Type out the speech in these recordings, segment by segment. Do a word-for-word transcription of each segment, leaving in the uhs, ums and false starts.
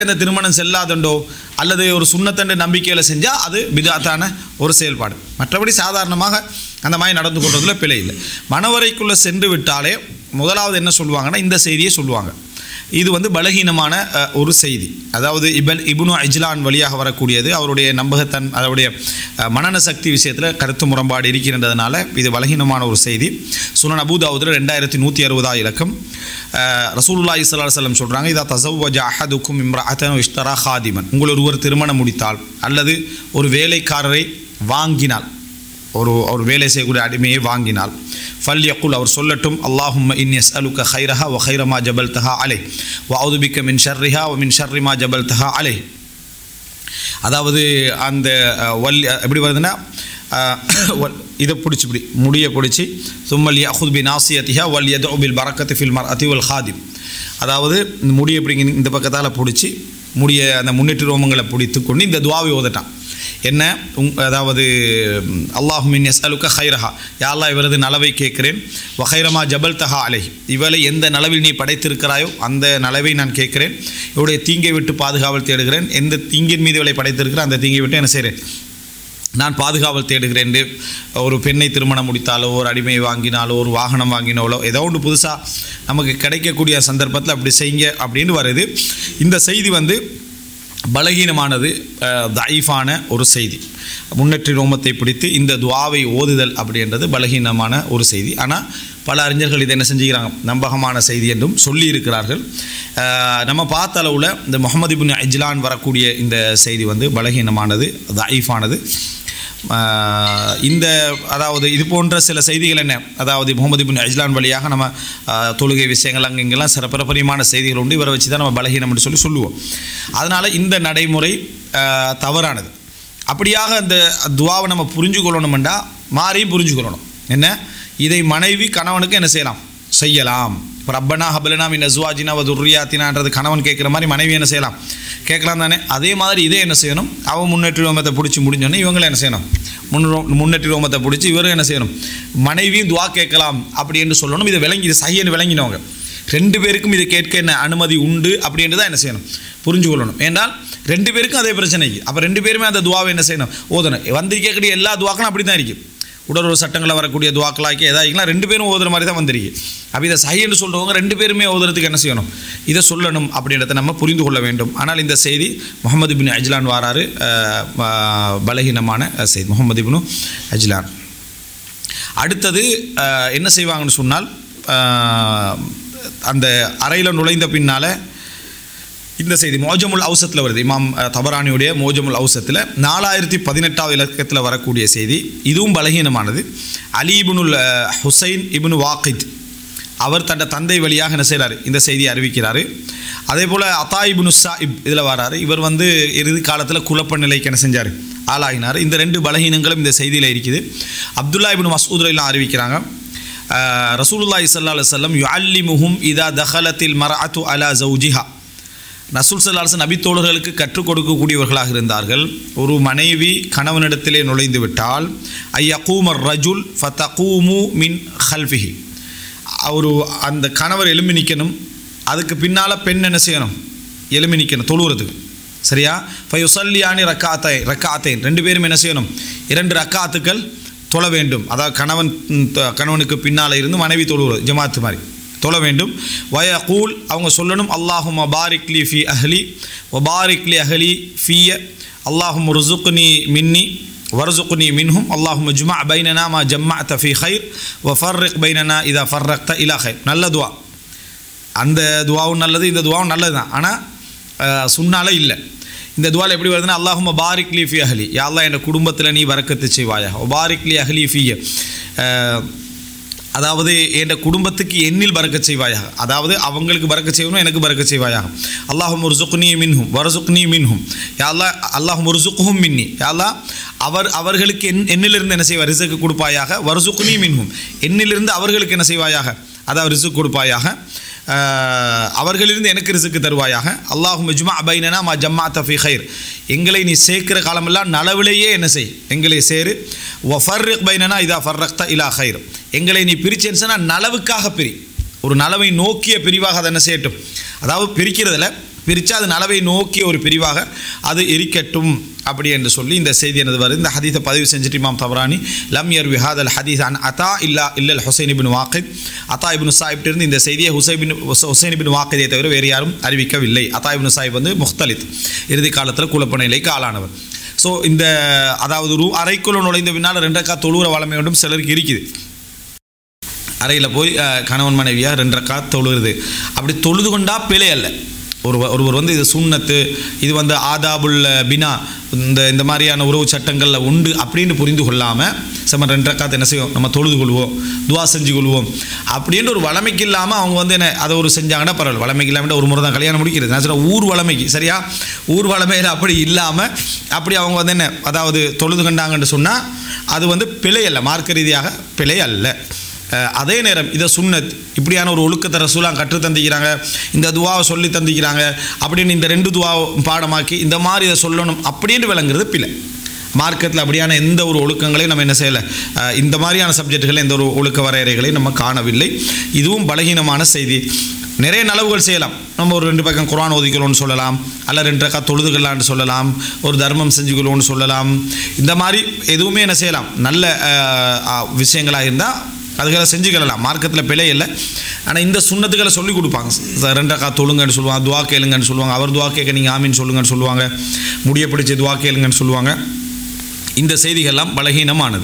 இந்த திருமணம் செல்லாதண்டோ அல்லது ஒரு சுன்னத்தண்டு நம்பிக்கையில் செஞ்சால் அது பிதாத்தான ஒரு செயல்பாடு. மற்றபடி சாதாரணமாக அந்த மாதிரி நடந்து கொள்றதுல பிழை இல்லை. மணவரைக்குள்ளே சென்று விட்டாலே முதலாவது என்ன சொல்லுவாங்கன்னா இந்த செய்தியை சொல்லுவாங்க. இது வந்து பலகீனமான ஒரு செய்தி. அதாவது இபன் இப்னு அஜ்லான் வழியாக வரக்கூடியது. அவருடைய நம்பகத்தன் அவருடைய மனன சக்தி விஷயத்தில் கருத்து முரண்பாடு இருக்கின்றதுனால இது பலகீனமான ஒரு செய்தி. சுனன் அபூ தாவூதில் ரெண்டாயிரத்தி நூற்றி அறுபதாவது இலக்கம். ரசூலுல்லாஹி ஸல்லல்லாஹு அலைஹி வஸல்லம் சொல்கிறாங்க, இதா தஸவ்வஜ அஹதுக்கும் இம்ரஅத்தன் இஷ்தரா ஹாதிமன், உங்கள் ஒருவர் திருமணம் முடித்தால் அல்லது ஒரு வேலைக்காரரை வாங்கினால், ஒரு ஒரு வேலை செய்யக்கூடிய அடிமையை வாங்கினால், ஃபல் யக்குல் அவர் சொல்லட்டும், அல்லாஹும்ம இன்னி அஸ்அலுக ஹைரஹா வ ஹைர மா ஜபல்தஹா அலைஹ் வ அஊது பிக்க மின் ஷர்ரிஹா வ மின் ஷர்ரி மா ஜபல்தஹா அலைஹ். அதாவது அந்த வல் எப்படி வருதுன்னா இதை பிடிச்சி இப்படி முடியை பிடிச்சி சும்மல் யஹுத் பி நாசியத்திஹா வல் யதுஉ பில் பரக்கத்தி ஃபில் மர்அத்தி வல் ஹாதிம். அதாவது இந்த முடியை இப்படி இந்த பக்கத்தால் பிடிச்சி முடிய அந்த முன்னேற்ற ரோமங்களை பிடித்து கொண்டு இந்த துவாவை ஓதட்டான். என்ன அதாவது அல்லாஹும்ம இன்னி அஸ்அலுக ஹைரஹா, யா அல்லாஹ் இவரது நலவை கேட்கிறேன், வ ஹைரமா ஜபல்தஹா அலைஹ், இவளை எந்த நலவில் நீ படைத்திருக்கிறாயோ அந்த நலவை நான் கேட்கிறேன், இவருடைய தீங்கை விட்டு பாதுகாவல் தேடுகிறேன், எந்த தீங்கின் மீது இவளை படைத்திருக்கிற அந்த தீங்கை விட்டு என்ன செய்கிறேன் நான் பாதுகாவல் தேடுகிறேன். ஒரு பெண்ணை திருமணம் முடித்தாலோ ஒரு அடிமையை வாங்கினாலோ ஒரு வாகனம் வாங்கினாலோ ஏதோ ஒன்று புதுசாக நமக்கு கிடைக்கக்கூடிய சந்தர்ப்பத்தில் அப்படி செய்யுங்க அப்படின்னு வருது. இந்த செய்தி வந்து பலகீனமானது, தஈஃபான ஒரு செய்தி. முன்னேற்றி ரோமத்தை பிடித்து இந்த துவாவை ஓதுதல் அப்படின்றது பலகீனமான ஒரு செய்தி. ஆனால் பல அறிஞர்கள் இதை என்ன செஞ்சுக்கிறாங்க, நம்பகமான செய்தி என்றும் சொல்லி இருக்கிறார்கள். நம்ம பார்த்த அளவில் இந்த முஹம்மது இப்னு அஜ்லான் வரக்கூடிய இந்த செய்தி வந்து பலகீனமானது, தஈஃபானது. இந்த அதாவது இது போன்ற சில செய்திகள் என்ன, அதாவது முஹம்மது இப்னு அஜ்லான் வழியாக நம்ம தொழுகை விஷயங்கள் அங்கே இங்கெல்லாம் சிறப்பிரபரியமான செய்திகள் உண்டு, இவரை வச்சு தான் நம்ம பலகீனம் என்று சொல்லி சொல்லுவோம். அதனால் இந்த நடைமுறை தவறானது. அப்படியாக அந்த துவாவை நம்ம புரிஞ்சு கொள்ளணுமெண்டா மாறியும் புரிஞ்சுக்கொள்ளணும். என்ன, இதை மனைவி கணவனுக்கு என்ன செய்யலாம், செய்யலாம். இப்போ ரப்பனா ஹபலனா மின் அஸ்வாஜினா வ துர்ரியாத்தினான்றது கணவன் கேட்குற மாதிரி மனைவி என்ன செய்யலாம், கேட்கலாம் தானே. அதே மாதிரி இதே என்ன செய்யணும், அவன் முன்னேற்றி ரோமத்தை பிடிச்சி முடிஞ்சோன்னே இவங்களும் என்ன செய்யணும், முன்னோ முன்னேற்றி ரோமத்தை பிடிச்சி இவரும் என்ன செய்யணும், மனைவியும் துவா கேட்கலாம் அப்படி என்று சொல்லணும். இதை விளங்கி இது சஹீன்னு விளங்கினவங்க ரெண்டு பேருக்கும் இதை கேட்க என்ன அனுமதி உண்டு அப்படின்ட்டு தான் என்ன செய்யணும், புரிஞ்சு கொள்ளணும். ஏன்னால் ரெண்டு பேருக்கும் அதே பிரச்சனைக்கு, அப்போ ரெண்டு பேருமே அந்த துவாவை என்ன செய்யணும், ஓதணும். வந்திருக்கக்கூடிய எல்லா துவாக்களும் அப்படி தான் இருக்குது. உடல் சட்டங்களில் வரக்கூடிய துவாக்களாக்கி எதாயிக்கலாம் ரெண்டு பேரும் ஓதுற மாதிரி தான் வந்திருக்கு. அப்போ இதை சஹீன்னு சொல்கிறவங்க ரெண்டு பேருமே ஓதுறதுக்கு என்ன செய்யணும், இதை சொல்லணும் அப்படின்றத நம்ம புரிந்து கொள்ள வேண்டும். ஆனால் இந்த செய்தி முஹம்மது இப்னு அஜ்லான் வாராரு, பலகீனமான செய்தி முஹம்மது இப்னு அஜ்லான். அடுத்தது என்ன செய்வாங்கன்னு சொன்னால், அந்த அறையில் நுழைந்த பின்னால் இந்த செய்தி மோஜமுல் அவுசத்தில் வருது. இமாம் தபரானியுடைய மோஜமுல் அவுசத்தில் நாலாயிரத்தி பதினெட்டாவது இலக்கத்தில் வரக்கூடிய செய்தி. இதுவும் பலகீனமானது. அலி இப்னுல் ஹுசைன் இப்னு வாக்கித் அவர் தன் தந்தை வழியாக என்ன செய்கிறார், இந்த செய்தியை அறிவிக்கிறார். அதே போல் அதா இப்னு சாயிப் இதில் வராரு. இவர் வந்து இறுதி காலத்தில் குழப்ப நிலைக்கு என்ன செஞ்சார், ஆளாகினார். இந்த ரெண்டு பலகீனங்களும் இந்த செய்தியில் இருக்குது. அப்துல்லா இப்னு மஸ்ஊத் எல்லாம் அறிவிக்கிறாங்க, ரசூலுல்லாஹி ஸல்லல்லாஹு அலைஹி வஸல்லம் யுஅல்லிமுஹும் இதா தஹலத்தில் மர்அத்து அலா ஜௌஜிஹா, ரசூல் ஸல்லல்லாஹு அலைஹி வஸல்லம் நபித்தோழர்களுக்கு கற்றுக் கொடுக்கக்கூடியவர்களாக இருந்தார்கள். ஒரு மனைவி கணவனிடத்திலே நுழைந்து விட்டால் ஐயகூமர் ரஜுல் ஃபதகூமு மின் ஹல்ஃபிஹி, ஒரு அந்த கணவர் எழும்பி நிற்கணும், அதுக்கு பின்னால் பெண் என்ன செய்யணும், எழும்பி நிற்கணும் தொழுகிறதுக்கு. சரியா, ஃபயுஸல்லியானி ரக்காத்தை ரக்காத்தைன் ரெண்டு பேரும் என்ன செய்யணும், இரண்டு ரக்காத்துக்கள் தொழ வேண்டும். அதாவது கணவன் கணவனுக்கு பின்னால் இருந்து மனைவி தொழுகிறது ஜமாத்து மாதிரி தொழ வேண்டும். வயகூல் அவங்க சொல்லணும், அல்லாஹும்ம பாரிக்லி ஃபி அஹ்லி வ பாரிக்லி அஹ்லி ஃபிய அல்லாஹும்ம ருஸுக்னி மின்னி வர்ஸுக்னி மின்ஹும் அல்லாஹும்ம ஜுமா பைனனா மா ஜம்மஅத ஃபி கைர் வ ஃபர்ரிக் பைனனா இதா ஃபர்ரக்த இலா கைர். நல்ல துவா, அந்த துவாவும் நல்லது, இந்த துவாவும் நல்லது தான். ஆனால் சுன்னால இல்லை. இந்த துவாவில் எப்படி வருதுன்னா, அல்லாஹும்ம பாரிக்லி ஃபி அஹ்லி, யா அல்லாஹ் என் குடும்பத்தில் நீ பரக்கத்து செய்வாயாக. வ பாரிக்லி அஹ்லி ஃபிய, அதாவது என் குடும்பத்துக்கு எண்ணில் பறக்கச் செய்வாயாக, அதாவது அவங்களுக்கு பறக்கச் செய்யணும், எனக்கு பறக்கச் செய்வாயாக. அல்லாஹும் ருஸுக்னி மின்ஹும் வர்ஸுக்னி மின்ஹும், யா அல்லாஹ் அல்லாஹும் ருஸுக்ஹும் மின்னி, யா அல்லாஹ் அவர் அவர்களுக்கு என் எண்ணிலிருந்து என்ன செய்வார், ரிஸுக்கு கொடுப்பாயாக. வர்ஸுக்னி மின்ஹும் எண்ணிலிருந்து அவர்களுக்கு என்ன செய்வாயாக, அதாவது ரிஸுக்கு கொடுப்பாயாக. அவர்களிலிருந்து எனக்கு ரிஸுக்கு தருவாயாக. அல்லாஹும்ம ஜுமா பைனனா மா ஜம்மாத ஃபி கைர், எங்களை நீ சேர்க்கிற காலமெல்லாம் நலவிலேயே என்ன செய், எங்களை சேரு. வ ஃபர்ரிக் பைனனா இதா ஃபர்ரக்த இலா கைர், எங்களை நீ பிரிச்சேன்னு சொன்னால் நலவுக்காக பிரி, ஒரு நலவை நோக்கிய பிரிவாக அதை என்ன செய்யட்டும். அதாவது பிரிக்கிறதுல பிரித்து அது நலவை நோக்கிய ஒரு பிரிவாக அது இருக்கட்டும் அப்படி என்று சொல்லி இந்த செய்தி எனது வருது. இந்த ஹதீஸை பதிவு செஞ்சுட்டு இமாம் தபரானி லம் யர்வி ஹாதல் ஹதீஸ் அன் அதா இல்லா இல்லல் ஹுசைன் இப்னு வாக்கித், அதா இப்னு சாயிப் இருந்து இந்த செய்தியை ஹுசைன் ஹுசைன் இப்னு வாக்கிதை தவிர வேறு யாரும் அறிவிக்கவில்லை. அதா இப்னு சாயிப் வந்து முஹ்தலித், இறுதி காலத்தில் குழப்ப நிலைக்கு ஆளானவர். ஸோ இந்த அதாவது ஒரு அறைக்குள்ள நுழைந்த பின்னால் ரெண்டு ரக்காத் தொழுகிற வளமை ஒன்றும் சிலருக்கு இருக்குது. அறையில் போய் கணவன் மனைவியாக ரெண்டு ரக்காத் தொழுகிறது, அப்படி தொழுது கொண்டா பிழை அல்ல. ஒரு ஒருவர் வந்து இது சுன்னத்து, இது வந்து ஆதாபுல் பினா, இந்த இந்த மாதிரியான உறவு சட்டங்களில் உண்டு அப்படின்னு புரிந்து கொள்ளாமல் நம்ம ரெண்டு ரக்காத்து என்ன செய்வோம், நம்ம தொழுது கொள்வோம், துவா செஞ்சு கொள்வோம் அப்படின்ற ஒரு வளமைக்கு இல்லாமல் அவங்க வந்து என்ன அதை ஒரு செஞ்சாங்கன்னா பரவாயில்ல. வளமைக்கு இல்லாமல் ஒரு முறை தான் கல்யாணம் முடிக்கிறது, நான் சொல்ல ஊர் வளமைக்கு சரியா, ஊர் வளமையில் அப்படி இல்லாமல் அப்படி அவங்க வந்து என்ன அதாவது தொழுது கண்டாங்கன்னு சொன்னால் அது வந்து பிழை அல்ல, மார்க்க ரீதியாக பிழை அல்ல. அதே நேரம் இதை சுன்னத் இப்படியான ஒரு ஒழுக்கத்தை ரசூலாக கற்று தந்திக்கிறாங்க, இந்த துவாவை சொல்லி தந்திக்கிறாங்க அப்படின்னு இந்த ரெண்டு துவாவை பாடமாக்கி இந்த மாதிரி இதை சொல்லணும் அப்படின்னு விளங்குறது பிழை. மார்க்கத்தில் அப்படியான எந்த ஒரு ஒழுக்கங்களையும் நம்ம என்ன செய்யலை, இந்த மாதிரியான சப்ஜெக்டுகள் எந்த ஒரு ஒழுக்க வரையறைகளையும் நம்ம காணவில்லை. இதுவும் பலகீனமான செய்தி. நிறைய நலவுகள் செய்யலாம். நம்ம ஒரு ரெண்டு பக்கம் குர்ஆன் ஓதிக்கணும்னு சொல்லலாம், அல்ல ரெண்டு ரக்காத் தொழுதுகளான்னு சொல்லலாம், ஒரு தர்மம் செஞ்சுக்கணும்னு சொல்லலாம். இந்த மாதிரி எதுவுமே என்ன செய்யலாம், நல்ல விஷயங்களாக இருந்தால் அதுகளை செஞ்சுக்கலாம், மார்க்கத்தில் பிழை இல்லை. ஆனால் இந்த சுன்னத்துக்களை சொல்லிக் கொடுப்பாங்க. ரெண்டு ரக்காத் தொழுங்கன்னு சொல்லுவாங்க, துவா கேளுங்கன்னு சொல்லுவாங்க, அவர் துவா கேட்க நீங்கள் ஆமீன் சொல்லுங்கன்னு சொல்லுவாங்க, முடிய பிடிச்சி துவா கேளுங்கன்னு சொல்லுவாங்க. இந்த செய்திகள்லாம் பலகீனமானது.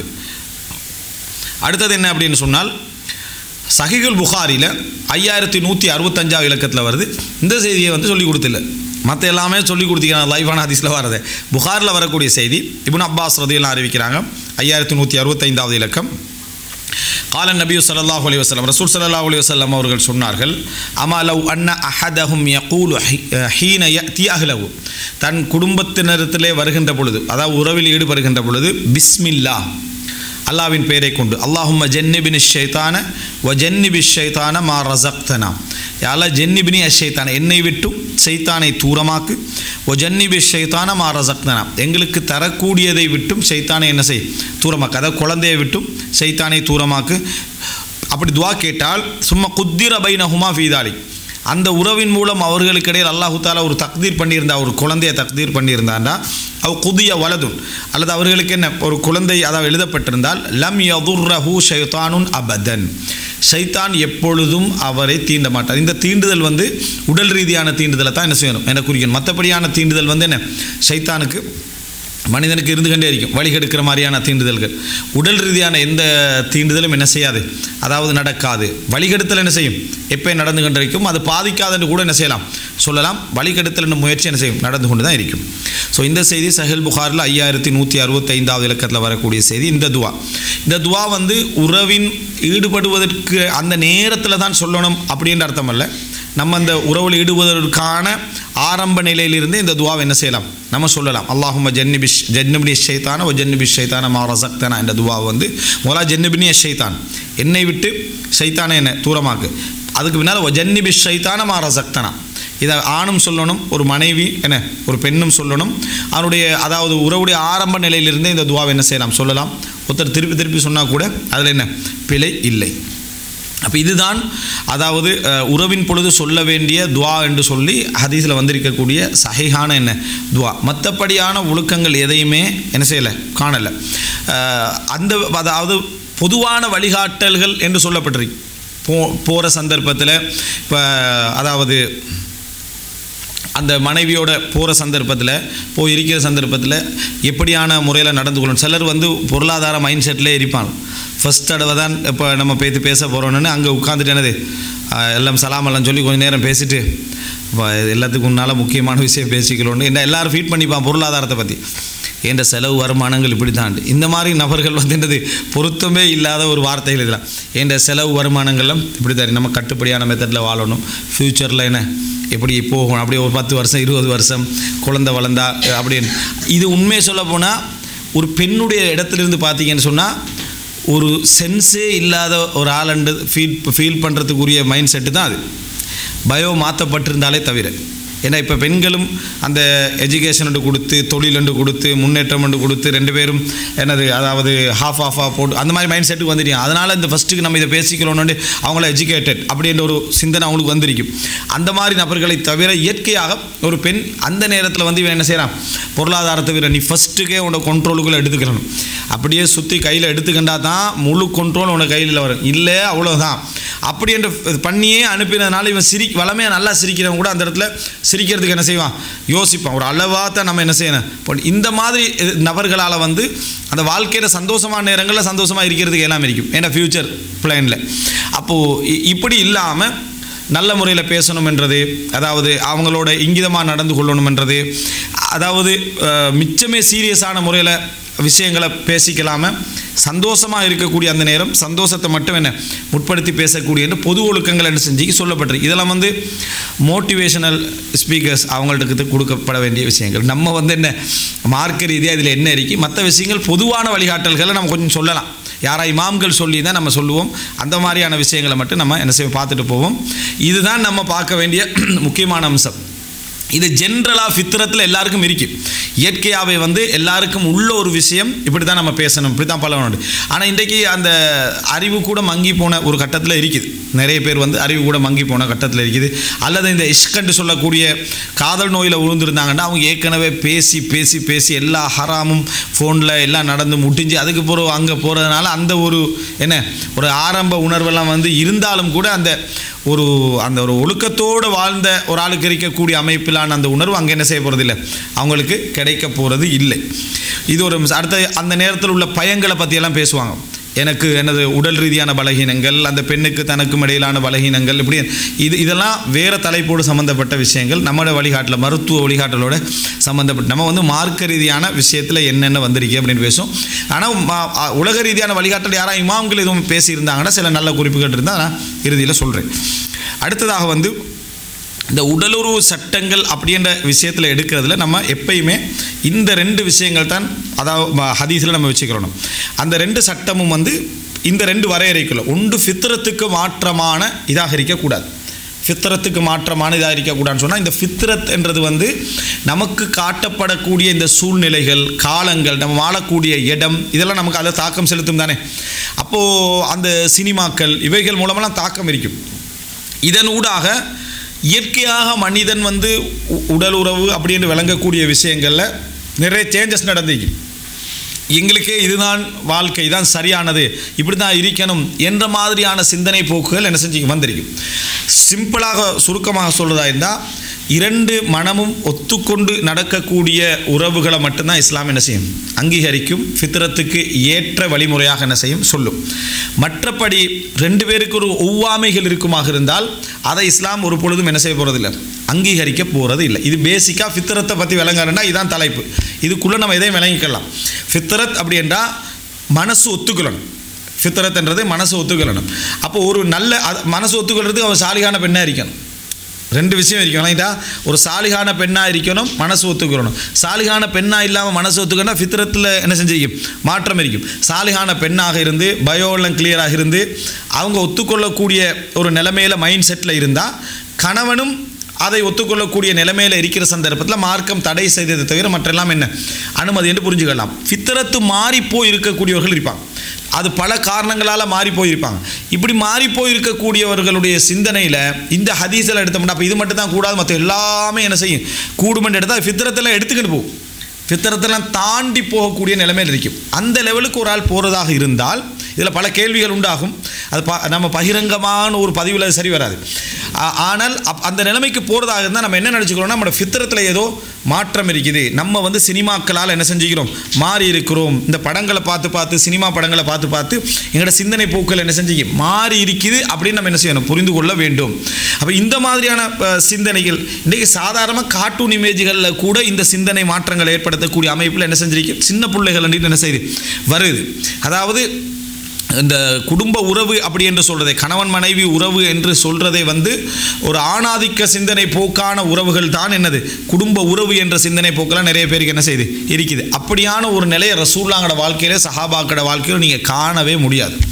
அடுத்தது என்ன அப்படின்னு சொன்னால், சஹீஹுல் புகாரியில் ஐயாயிரத்தி நூற்றி அறுபத்தஞ்சாவது இலக்கத்தில் வருது. இந்த செய்தியை வந்து சொல்லிக் கொடுத்தில்லை, மற்ற எல்லாமே சொல்லிக் கொடுத்திக்கிறாங்க. லைவான ஹதீஸில் வரது புகாரில் வரக்கூடிய செய்தி இப்னு அப்பாஸ் ரதியல்லாஹு அறிவிக்கிறாங்க. ஐயாயிரத்தி நூற்றி அறுபத்தைந்தாவது இலக்கம். கால நபி ஸல்லல்லாஹு அலைஹி வஸல்லம், ரசூல் ஸல்லல்லாஹு அலைஹி வஸல்லம் அவர்கள் சொன்னார்கள், அமா லவ் அன்ன அஹதஹும் யகூலு ஹீன யதி அஹ்லஹு, தன் குடும்பத்தினரிடத்திலே வருகின்ற பொழுது, அதாவது உறவில் ஈடுபடுகின்ற பொழுது, பிஸ்மில்லாஹ் அல்லாஹ்வின் பெயரை கொண்டு, அல்லாஹும்ம ஜன்னிபினி ஷைத்தான வ ஜன்னிபி ஷைத்தான மா ரஸக்தனா, யா அல்லாஹ் ஜன்னிபினி அஷைத்தான, என்னை விட்டும் ஷைத்தானை தூரமாக்கு, வ ஜன்னிபி ஷைத்தான மா ரஸக்தனா, எங்களுக்கு தரக்கூடியதை விட்டும் ஷைத்தானை என்ன செய், தூரமாக்கு, அதாவது குழந்தையை விட்டும் ஷைத்தானை தூரமாக்கு. அப்படி துவா கேட்டால் சும்மா குத்திர பைனஹுமா ஃபீ தாலிக், அந்த உறவின் மூலம் அவர்களுக்கு இடையில் அல்லாஹு தாலா ஒரு தக்தீர் பண்ணியிருந்தா, ஒரு குழந்தையை தக்தீர் பண்ணியிருந்தாண்டா, அவ் குதிய வலதுன், அல்லது அவர்களுக்கு என்ன ஒரு குழந்தை அதாவது எழுதப்பட்டிருந்தால், லம் யதுர்ரஹு ஷைத்தானுன் அபதன், ஷைத்தான் எப்பொழுதும் அவரை தீண்ட மாட்டார். இந்த தீண்டுதல் வந்து உடல் ரீதியான தீண்டுதலை தான் என்ன செய்யணும், என்ன குறிக்கணும். மற்றபடியான தீண்டுதல் வந்து என்ன, ஷைத்தானுக்கு மனிதனுக்கு இருந்து கொண்டே இருக்கும், வழிகெடுக்கிற மாதிரியான தீண்டுதல்கள். உடல் ரீதியான எந்த தீண்டுதலும் என்ன செய்யாது, அதாவது நடக்காது. வழிகெடுத்தல் என்ன செய்யும், எப்போ நடந்து கொண்டு இருக்கும், அது பாதிக்காதுன்னு கூட என்ன செய்யலாம் சொல்லலாம். வழிகெடுத்தல் என்ற முயற்சி என்ன செய்யும், நடந்து கொண்டு தான் இருக்கும். ஸோ இந்த செய்தி சஹீஹுல் புகாரில் ஐயாயிரத்தி நூற்றி அறுபத்தைந்தாவது இலக்கத்தில் வரக்கூடிய செய்தி. இந்த துவா இந்த துவா வந்து உறவின் ஈடுபடுவதற்கு அந்த நேரத்தில் தான் சொல்லணும் அப்படின்ற அர்த்தம் அல்ல. நம்ம அந்த உறவில் ஈடுபடுவதற்கான ஆரம்ப நிலையிலிருந்து இந்த துவாவை என்ன செய்யலாம், நம்ம சொல்லலாம். அல்லாஹும்ம ஜன்னிபி ஜன்னிபினி ஷைத்தான ஒ ஜன்னிபி ஷைத்தான மா ரஸக்தனா என்ற துவா வந்து முதலா ஜன்னிபினி ஷைத்தான், என்னை விட்டு ஷைத்தானை என்ன தூரமாக்கு, அதுக்கு பின்னால் ஒ ஜன்னிபி ஷைத்தான மா ரஸக்தனா, இதை ஆணும் சொல்லணும், ஒரு மனைவி என்ன ஒரு பெண்ணும் சொல்லணும். அவனுடைய அதாவது உறவுடைய ஆரம்ப நிலையிலிருந்தே இந்த துவாவை என்ன செய்யலாம் சொல்லலாம். ஒருத்தர் திருப்பி திருப்பி சொன்னால் கூட அதில் என்ன பிழை இல்லை. அப்போ இதுதான் அதாவது உறவின் பொழுது சொல்ல வேண்டிய துவா என்று சொல்லி ஹதீஸில் வந்திருக்கக்கூடிய சஹீஹான என்ன துவா. மற்றபடியான ஒழுக்கங்கள் எதையுமே என்ன செய்யலை, காணலை. அந்த அதாவது பொதுவான வழிகாட்டல்கள் என்று சொல்லப்பட்டிருக்கு. போ போகிற சந்தர்ப்பத்தில் இப்போ அதாவது அந்த மனைவியோட போகிற சந்தர்ப்பத்தில் போய் இருக்கிற சந்தர்ப்பத்தில் எப்படியான முறையில் நடந்து கொள்ளணும். சிலர் வந்து பொருளாதார மைண்ட் செட்லேயே இருப்பாங்க. ஃபஸ்ட் தடவை தான் இப்போ நம்ம பேசி பேச போகிறோன்னு அங்கே உட்காந்துட்டு என்னது எல்லாம் சலாமெல்லாம் சொல்லி கொஞ்சம் நேரம் பேசிட்டு எல்லாத்துக்கும் முன்னால் முக்கியமான விஷயம் பேசிக்கணும்னு என்ன எல்லோரும் ஃபீட் பண்ணிப்பான் பொருளாதாரத்தை பற்றி. என்ற செலவு வருமானங்கள் இப்படி தான். இந்த மாதிரி நபர்கள் வந்து என்னது பொருத்தமே இல்லாத ஒரு வார்த்தைகள் இதெல்லாம். என்ற செலவு வருமானங்கள்லாம் இப்படி தான், நம்ம கட்டுப்படியான மெத்தடில் வாழணும், ஃப்யூச்சரில் என்ன எப்படி போகணும், அப்படியே ஒரு பத்து வருஷம் இருபது வருஷம் குழந்தை வளர்ந்தா அப்படின்னு. இது உண்மையை சொல்ல போனால் ஒரு பெண்ணுடைய இடத்துலேருந்து பார்த்தீங்கன்னு சொன்னால் ஒரு சென்ஸே இல்லாத ஒரு ஆளண்டு ஃபீல் ஃபீல் பண்ணுறதுக்குரிய மைண்ட் செட்டு தான் அது. பயோ மாற்றப்பட்டிருந்தாலே தவிர ஏன்னா இப்போ பெண்களும் அந்த எஜுகேஷன் என்று கொடுத்து தொழில் என்று கொடுத்து முன்னேற்றம் என்று கொடுத்து ரெண்டு பேரும் என்னது அதாவது ஹாஃப் ஆஃபாக போட்டு அந்த மாதிரி மைண்ட் செட்டுக்கு வந்துட்டீங்க. அதனால் இந்த ஃபஸ்ட்டுக்கு நம்ம இதை பேசிக்கணும்னு அவங்கள எஜுகேட்டட் அப்படின்ற ஒரு சிந்தனை அவங்களுக்கு வந்திருக்கும். அந்த மாதிரி நபர்களை தவிர இயற்கையாக ஒரு பெண் அந்த நேரத்தில் வந்து இவன் என்ன செய்கிறான், பொருளாதாரத்தை விட நீ ஃபஸ்ட்டுக்கே உன்னோட கண்ட்ரோலுக்குள்ளே எடுத்துக்கணும். அப்படியே சுற்றி கையில் எடுத்துக்கிட்டா தான் முழு கண்ட்ரோல் உன்னோட கையில் வரும். இல்லை அவ்வளோதான் அப்படி என்று பண்ணியே அனுப்பினதுனால இவன் சிரி வளமையாக நல்லா சிரிக்கிறவங்க கூட அந்த இடத்துல சிரிக்கிறதுக்கு என்ன செய்வான், யோசிப்பான். ஒரு அளவாக தான் நம்ம என்ன செய்யணும். இந்த மாதிரி நபர்களால் வந்து அந்த வாழ்க்கையில் சந்தோஷமான நேரங்களில் சந்தோஷமாக இருக்கிறதுக்கு எல்லாம் இருக்கும். ஏன்னா ஃப்யூச்சர் பிளானில் அப்போது இப்படி இல்லாமல் நல்ல முறையில் பேசணுமென்றது, அதாவது அவங்களோட இங்கிதமாக நடந்து கொள்ளணுமென்றது, அதாவது மிச்சமே சீரியஸான முறையில் விஷயங்களை பேசிக்கலாமல் சந்தோஷமாக இருக்கக்கூடிய அந்த நேரம் சந்தோஷத்தை மட்டும் என்ன முற்படுத்தி பேசக்கூடிய என்று பொது ஒழுக்கங்கள் என்று செஞ்சு சொல்லப்பட்டிருக்கு. இதெல்லாம் வந்து மோட்டிவேஷனல் ஸ்பீக்கர்ஸ் அவங்கள்ட்ட கொடுக்கப்பட வேண்டிய விஷயங்கள். நம்ம வந்து என்ன மார்க்க ரீதியாக இதில் என்ன இருக்குது, மற்ற விஷயங்கள் பொதுவான வழிகாட்டல்களை நம்ம கொஞ்சம் சொல்லலாம். யாரா இமாம்கள் சொல்லி தான் நம்ம சொல்லுவோம். அந்த மாதிரியான விஷயங்களை மட்டும் நம்ம என்ன செய்வோம் பார்த்துட்டு போவோம். இதுதான் நம்ம பார்க்க வேண்டிய முக்கியமான அம்சம். இது ஜென்ரலாக ஃபித்ரத்தில் எல்லாருக்கும் இருக்குது. இயற்கையாகவே வந்து எல்லாருக்கும் உள்ள ஒரு விஷயம் இப்படி தான் நம்ம பேசணும், இப்படி தான் பழகணும். ஆனால் இன்றைக்கி அந்த அறிவு கூட மங்கி போன ஒரு கட்டத்தில் இருக்குது. நிறைய பேர் வந்து அறிவு கூட மங்கி போன கட்டத்தில் இருக்குது. அல்லது இந்த இஷ்கண்டு சொல்லக்கூடிய காதல் நோயில் விழுந்துருந்தாங்கன்னா அவங்க ஏற்கனவே பேசி பேசி பேசி எல்லா ஹராமும் ஃபோனில் எல்லாம் நடந்து முடிஞ்சு அதுக்கு பிறகு அங்கே போகிறதுனால அந்த ஒரு என்ன ஒரு ஆரம்ப உணர்வெல்லாம் வந்து இருந்தாலும் கூட அந்த ஒரு அந்த ஒரு ஒழுக்கத்தோடு வாழ்ந்த ஒரு ஆளுக்கு இருக்கக்கூடிய அமைப்பிலான அந்த உணர்வு அங்கே என்ன செய்ய போகிறது இல்லை, அவங்களுக்கு கிடைக்க போகிறது இல்லை. இது ஒரு அடுத்த அந்த நேரத்தில் உள்ள பயங்களை பற்றியெல்லாம் பேசுவாங்க. எனக்கு எனது உடல் ரீதியான பலகீனங்கள், அந்த பெண்ணுக்கு தனக்கும் இடையிலான பலகீனங்கள், இப்படி இது இதெல்லாம் வேறு தலைப்போடு சம்மந்தப்பட்ட விஷயங்கள். நம்மளோட வழிகாட்டில் மருத்துவ வழிகாட்டலோட சம்மந்தப்பட்ட நம்ம வந்து மார்க்க ரீதியான விஷயத்தில் என்னென்ன வந்திருக்கு அப்படின்னு பேசும். ஆனால் உலக ரீதியான வழிகாட்டல் யாராவது இமாம்கள் எதுவும் பேசியிருந்தாங்கன்னா சில நல்ல குறிப்புகள் இருந்தால் நான் இறுதியில் சொல்கிறேன். அடுத்ததாக வந்து இந்த உடலுறவு சட்டங்கள் அப்படின்ற விஷயத்தில் எடுக்கிறதுல நம்ம எப்பயுமே இந்த ரெண்டு விஷயங்கள் தான் அதாவது ஹதீஸில் நம்ம வச்சுக்கிறோம். அந்த ரெண்டு சட்டமும் வந்து இந்த ரெண்டு வரையறைக்குள்ள ஒன்று ஃபித்ரத்துக்கு மாற்றமான இதாக இருக்கக்கூடாது. ஃபித்ரத்துக்கு மாற்றமான இதாக இருக்கக்கூடாதுன்னு சொன்னால் இந்த ஃபித்ரத் என்றது வந்து நமக்கு காட்டப்படக்கூடிய இந்த சூழ்நிலைகள், காலங்கள், நம்ம வாழக்கூடிய இடம், இதெல்லாம் நமக்கு அதில் தாக்கம் செலுத்தும் தானே. அப்போது அந்த சினிமாக்கள் இவைகள் மூலமெல்லாம் தாக்கம் இருக்கும். இதன் ஊடாக இயற்கையாக மனிதன் வந்து உடல் உறவு அப்படின்னு விளங்கக்கூடிய விஷயங்களில் நிறைய சேஞ்சஸ் நடந்துக்கு. எங்களுக்கே இதுதான் வாழ்க்கை, தான் சரியானது, இப்படி தான் இருக்கணும் என்ற மாதிரியான சிந்தனை போக்குகள் என்ன செஞ்சு வந்திருக்கும். சிம்பிளாக சுருக்கமாக சொல்கிறதா இருந்தால் இரண்டு மனமும் ஒத்துக்கொண்டு நடக்கக்கூடிய உறவுகளை மட்டும்தான் இஸ்லாம் என்ன செய்யும், அங்கீகரிக்கும், ஃபித்ரத்துக்கு ஏற்ற வழிமுறையாக என்ன செய்யும் சொல்லும். மற்றபடி ரெண்டு பேருக்கு ஒரு ஒவ்வாமைகள் இருக்குமாக இருந்தால் அதை இஸ்லாம் ஒரு பொழுதும் என்ன செய்ய போகிறதில்லை, அங்கீகரிக்க போகிறது இல்லை. இது பேசிக்காக ஃபித்ரத்தை பற்றி விளங்குறேன்னா இதுதான் தலைப்பு. இதுக்குள்ளே நம்ம எதையும் விளங்கிக்கலாம். ஃபித்ரத் அப்படி என்றால் மனசு ஒத்துக்கொள்ளணும். ஃபித்ரத்ன்றது மனசு ஒத்துக்கொள்ளணும். அப்போ ஒரு நல்ல மனசு ஒத்துக்கொள்றதுக்கு அவன் சாலிகான பெண்ணாக இருக்கணும். ரெண்டு விஷயம் இருக்கணும். இதா ஒரு சாலிகான பெண்ணாக இருக்கணும், மனசு ஒத்துக்கணும். சாலிகான பெண்ணாக இல்லாமல் மனசு ஒத்துக்கணும் ஃபித்ரத்தில் என்ன செஞ்சிருக்கும், மாற்றம் இருக்கும். சாலிகான பெண்ணாக இருந்து பயோலாம் கிளியராக இருந்து அவங்க ஒத்துக்கொள்ளக்கூடிய ஒரு நிலைமையில் மைண்ட் செட்டில் இருந்தால் கணவனும் அதை ஒத்துக்கொள்ளக்கூடிய நிலைமையில் இருக்கிற சந்தர்ப்பத்தில் மார்க்கம் தடை செய்ததை தவிர மற்றெல்லாம் என்ன அனுமதி என்று புரிஞ்சுக்கலாம். ஃபித்ரத்து மாறிப்போய் இருக்கக்கூடியவர்கள் இருப்பாங்க. அது பல காரணங்களால் மாறி போயிருப்பாங்க. இப்படி மாறி போயிருக்கக்கூடியவர்களுடைய சிந்தனையில் இந்த ஹதீஸில் எடுத்தோம்னா அப்போ இது மட்டும் தான் கூடாது, மற்ற எல்லாமே என்ன செய்யும் கூடுமென்று எடுத்தால் ஃபித்ரத்தெல்லாம் எடுத்துக்கிட்டு போகும். ஃபித்ரத்தெல்லாம் தாண்டி போகக்கூடிய நிலைமையில் இருக்கும். அந்த லெவலுக்கு ஒரு ஆள் போகிறதாக இருந்தால் இதில் பல கேள்விகள் உண்டாகும். அது ப நம்ம பகிரங்கமான ஒரு பதிவில் அது சரி வராது. ஆனால் அப் அந்த நிலைமைக்கு போகிறதாக இருந்தால் நம்ம என்ன நினச்சிக்கிறோம்னா நம்மளோட ஃபித்ரத்தில் ஏதோ மாற்றம் இருக்குது, நம்ம வந்து சினிமாக்களால் என்ன செஞ்சுக்கிறோம் மாறி இருக்கிறோம், இந்த படங்களை பார்த்து பார்த்து சினிமா படங்களை பார்த்து பார்த்து எங்களோட சிந்தனை போக்கள் என்ன செஞ்சுக்க மாறி இருக்குது அப்படின்னு நம்ம என்ன செய்யணும் புரிந்து கொள்ள வேண்டும். அப்போ இந்த மாதிரியான சிந்தனைகள் இன்றைக்கி சாதாரணமாக கார்ட்டூன் இமேஜ்களில் கூட இந்த சிந்தனை மாற்றங்களை ஏற்படுத்தக்கூடிய அமைப்பில் என்ன செஞ்சிருக்கு சின்ன பிள்ளைகள் என்ன செய்யுது வருது. அதாவது இந்த குடும்ப உறவு அப்படி என்று சொல்கிறதே, கணவன் மனைவி உறவு என்று சொல்கிறதே வந்து ஒரு ஆணாதிக்க சிந்தனை போக்கான உறவுகள் தான் என்னது குடும்ப உறவு என்ற சிந்தனை போக்கெல்லாம் நிறைய பேருக்கு என்ன செய்யுது இருக்குது. அப்படியான ஒரு நிலையை ரசூலுல்லாஹ்வோட வாழ்க்கையில் சஹாபாக்களோட வாழ்க்கையில் நீங்கள் காணவே முடியாது.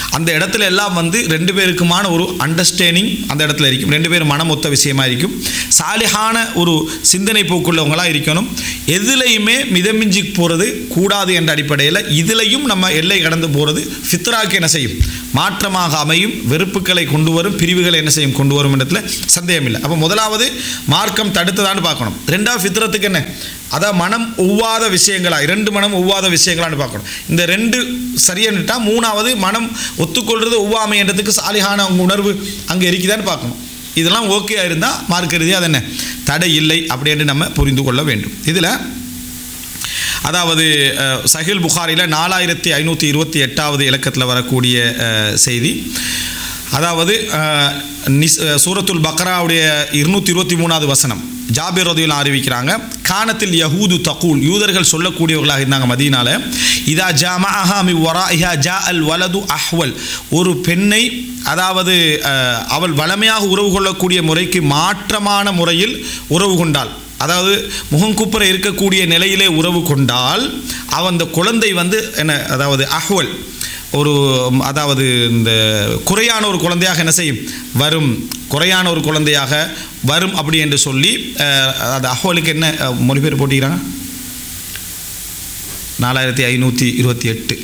அந்த இடத்துல எல்லாம் வந்து ரெண்டு பேருக்குமான ஒரு அண்டர்ஸ்டாண்டிங் அந்த இடத்துல இருக்கும், ரெண்டு பேரும் மனம் ஒத்த விஷயமா இருக்கும், சாலிஹான ஒரு சிந்தனை போக்குள்ளவங்களாக இருக்கணும். எதுலையுமே மிதமிஞ்சி போகிறது கூடாது என்ற அடிப்படையில் இதுலையும் நம்ம எல்லை கடந்து போகிறது ஃபித்ராக்கு என்ன செய்யும், மாற்றமாக அமையும், வெறுப்புகளை கொண்டு வரும், பிரிவுகளை என்ன செய்யும் கொண்டு வரும் இடத்துல சந்தேகம் இல்லை. அப்போ முதலாவது மார்க்கம் தடுத்ததான்னு பார்க்கணும். ரெண்டாவது ஃபித்ரத்துக்கு என்ன, அதான் மனம் ஒவ்வாத விஷயங்களா, இரண்டு மனம் ஒவ்வாத விஷயங்களான்னு பார்க்கணும். இந்த ரெண்டு சரியானுட்டா மூணாவது மனம் ஒத்துக்கொள்வது ஒவ்வாமை என்றதுக்கு சாலிஹான உணர்வு அங்கே இருக்குதான்னு பார்க்கணும். இதெல்லாம் ஓகே இருந்தால் மார்க்க ரீதியாக அது என்ன தடை இல்லை அப்படின்னு நம்ம புரிந்து கொள்ள வேண்டும். இதில் அதாவது சஹீல் புகாரியில் நாலாயிரத்தி ஐநூற்றி இருபத்தி எட்டாவது இலக்கத்தில் வரக்கூடிய செய்தி, அதாவது சூரத்துல் பக்ராவுடைய இருநூற்றி இருபத்தி மூணாவது வசனம் ஜாபிர் ரதியல்லாஹு அறிவிக்கிறாங்க, கானத்தில் யஹூது தகூல், யூதர்கள் சொல்லக்கூடியவர்களாக இருந்தாங்க மதீனால, இதா ஜாமஅஹா மின் வராஇஹா ஜா அல் வலது அஹ்வல், ஒரு பெண்ணை அதாவது அவள் வளமையாக உறவு கொள்ளக்கூடிய முறைக்கு மாற்றமான முறையில் உறவு கொண்டாள், அதாவது முகங்குப்புற இருக்கக்கூடிய நிலையிலே உறவு கொண்டால் அவன் அந்த குழந்தை வந்து என்ன, அதாவது அஹ்வல் ஒரு அதாவது இந்த குறையான ஒரு குழந்தையாக என்ன செய்யும் வரும், குறையான ஒரு குழந்தையாக வரும் அப்படி என்று சொல்லி அது அஹ்வலுக்கு என்ன மொழிபெயர் போட்டிக்கிறாங்க, நாலாயிரத்தி ஐநூற்றி இருபத்தி எட்டு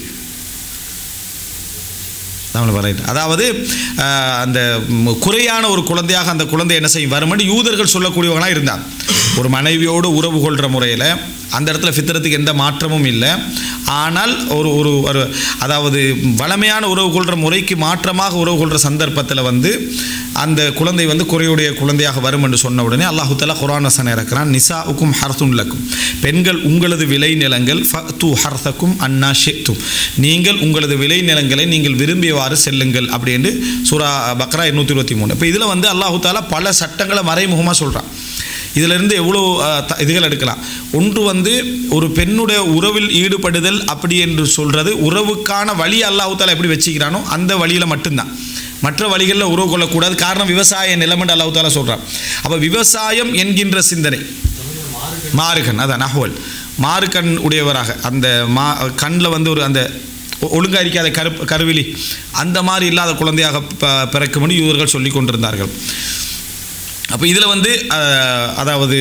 தமிழ் வரைட்டு, அதாவது அந்த குறையான ஒரு குழந்தையாக அந்த குழந்தை என்ன செய்யும் வரும்னு யூதர்கள் சொல்லக்கூடியவங்களாக இருந்தாங்க. ஒரு மனைவியோடு உறவு கொள்கிற முறையில் அந்த இடத்துல ஃபித்ரத்துக்கு எந்த மாற்றமும் இல்லை. ஆனால் ஒரு ஒரு அதாவது வளமையான உறவு கொள்கிற முறைக்கு மாற்றமாக உறவு கொள்கிற சந்தர்ப்பத்தில் வந்து அந்த குழந்தை வந்து குறையுடைய குழந்தையாக வரும் என்று சொன்ன உடனே அல்லாஹு தஆலா குர்ஆன் வசனம் இறக்குறான், நிசாஉக்கும் ஹர்துன் லக்கும், பெண்கள் உங்களது விளை நிலங்கள், ஃபது ஹர்தக்கும் அன்னா ஷிஅ்தும், நீங்கள் உங்களது விளை நிலங்களை நீங்கள் விரும்பியவாறு செல்லுங்கள் அப்படின்னு சூரா பக்ரா இருநூற்றி இருபத்தி மூணு. இப்போ இதில் வந்து அல்லாஹு தஆலா பல சட்டங்களை மறைமுகமாக சொல்கிறான். இதிலிருந்து எவ்வளோ இதுகள் எடுக்கலாம். ஒன்று வந்து ஒரு பெண்ணுடைய உறவில் ஈடுபடுதல் அப்படி என்று சொல்கிறது உறவுக்கான வழி அல்லாஹ் தஆலா எப்படி வச்சுக்கிறானோ அந்த வழியில் மட்டும்தான், மற்ற வழிகளில் உறவு கொள்ளக்கூடாது. காரணம் விவசாய நிலமண்டு அல்லாஹ் தஆலா சொல்கிறான். அப்போ விவசாயம் என்கின்ற சிந்தனை மாறுகண், அதான் அஹ்வல், மாறுகண் உடையவராக அந்த மா கண்ணில் வந்து ஒரு அந்த ஒழுங்காக இருக்காத கரு கருவிலி அந்த மாதிரி இல்லாத குழந்தையாக பிறக்கும்னு யூதர்கள் சொல்லி கொண்டிருந்தார்கள். அப்போ இதில் வந்து அதாவது